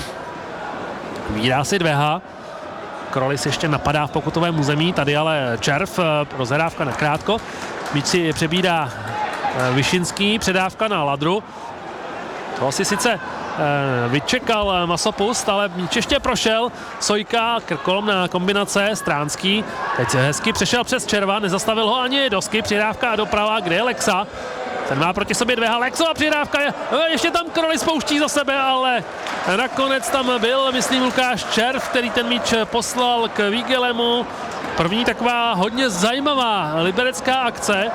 vírá si Dveha, Krolis ještě napadá v pokutovém území, tady ale Červ, rozhrávka na krátko, míč si přebírá Vyšinský, předávka na Ladru, to si sice vyčekal Masopust, ale míč ještě prošel. Sojka, krkolomná kombinace, Stránský. Teď hezky přešel přes Červa, nezastavil ho ani Dosky, přidávka doprava, kde je Lexa. Ten má proti sobě Dveha, Lexova přidávka, je, ještě tam Krolis pouští za sebe, ale nakonec tam byl, myslím, Lukáš Červ, který ten míč poslal k Vígelemu. První taková hodně zajímavá liberecká akce.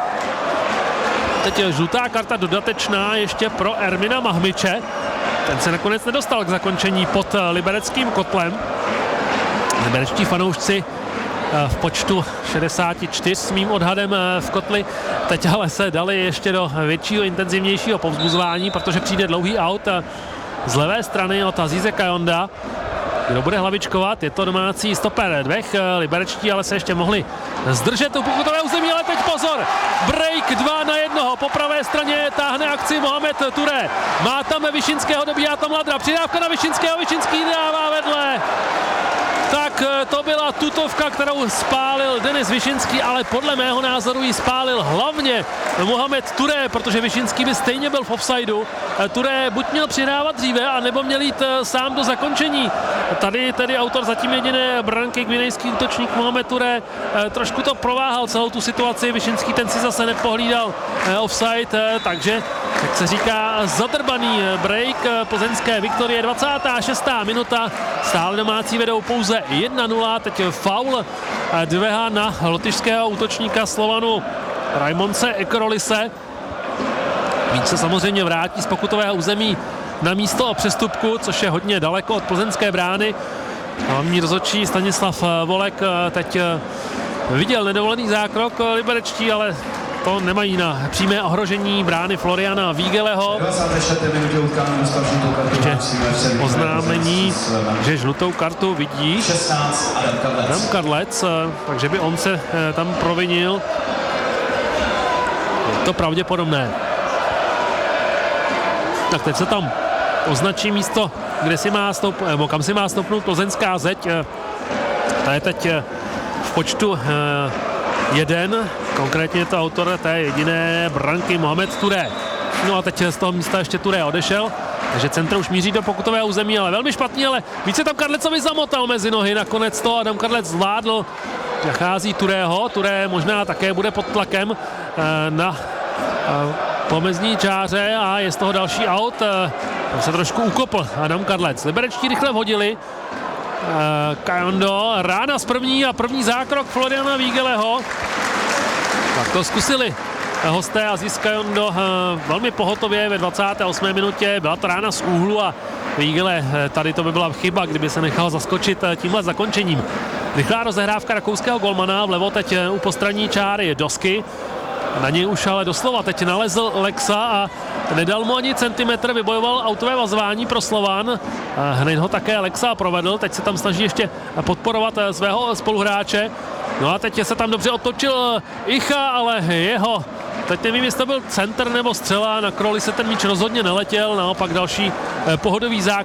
Teď je žlutá karta dodatečná ještě pro Ermina Mahmiče. Ten se nakonec nedostal k zakončení pod libereckým kotlem. Liberečtí fanoušci v počtu šedesát čtyři s mým odhadem v kotli teď ale se dali ještě do většího, intenzivnějšího povzbuzování, protože přijde dlouhý aut z levé strany od Azize Kajonda. Kdo bude hlavičkovat, je to domácí stoper Dvech, liberečtí ale se ještě mohli zdržet u pokutové území, ale teď pozor, break dva na jednoho, po pravé straně táhne akci Mohamed Touré, má tam Vyšinského, dobíhá tam Ladra, přidávka na Vyšinského, Vyšinský dává vedle. Tak to byla tutovka, kterou spálil Denis Vyšinský, ale podle mého názoru ji spálil hlavně Mohamed Touré, protože Vyšinský by stejně byl v offsideu. Touré buď měl přihrávat dříve, anebo měl jít sám do zakončení. Tady tedy autor zatím jediné branky, gvinejský útočník Mohamed Touré, trošku to prováhal celou tu situaci. Vyšinský ten si zase nepohlídal offside, takže jak se říká, zadrbaný break plzeňské Viktorie, dvacátá šestá minuta, stále domácí vedou pouze jedna nula, teď faul Dveha na lotyšského útočníka Slovanu Raimonce Krolise. Míč se samozřejmě vrátí z pokutového území na místo přestupku, což je hodně daleko od plzeňské brány. Hlavní rozhodčí Stanislav Volek teď viděl nedovolený zákrok liberečtí, ale to nemají na přímé ohrožení brány Floriana Vígeleho. Takže oznámení, že žlutou kartu vidí Adam Kadlec, takže by on se tam provinil. Je to pravděpodobné. Tak teď se tam označí místo, kde si má stoup, nebo kam si má stoupnout plzeňská zeď. Ta je teď v počtu jeden, konkrétně je to autor té jediné branky Mohamed Touré. No a teď z toho místa ještě Touré odešel, takže centr už míří do pokutového území, ale velmi špatně, ale víc se tam Kadlecovi zamotal mezi nohy, nakonec to Adam Kadlec zvládl, nachází Tourého, Touré možná také bude pod tlakem na pomezní čáře a je z toho další aut, tam se trošku ukopl Adam Kadlec. Liberečtí rychle vhodili, Kajondo, rána z první a první zákrok Floriana Vígeleho. Tak to zkusili hosté a Aziz Kajondo velmi pohotově ve dvacáté osmé minutě. Byla to rána z úhlu a Vígele, tady to by byla chyba, kdyby se nechal zaskočit tímhle zakončením. Rychlá rozehrávka rakouského golmana, vlevo teď u postranní čáry Dosky. Na něj už ale doslova teď nalezl Lexa a nedal mu ani centimetr, vybojoval autové vazování pro Slovan. Hned ho také Lexa provedl, teď se tam snaží ještě podporovat svého spoluhráče. No a teď se tam dobře otočil Icha, ale jeho, teď nevím, jestli to byl centr nebo střela, na Crowley se ten míč rozhodně neletěl, naopak další pohodový zákrok.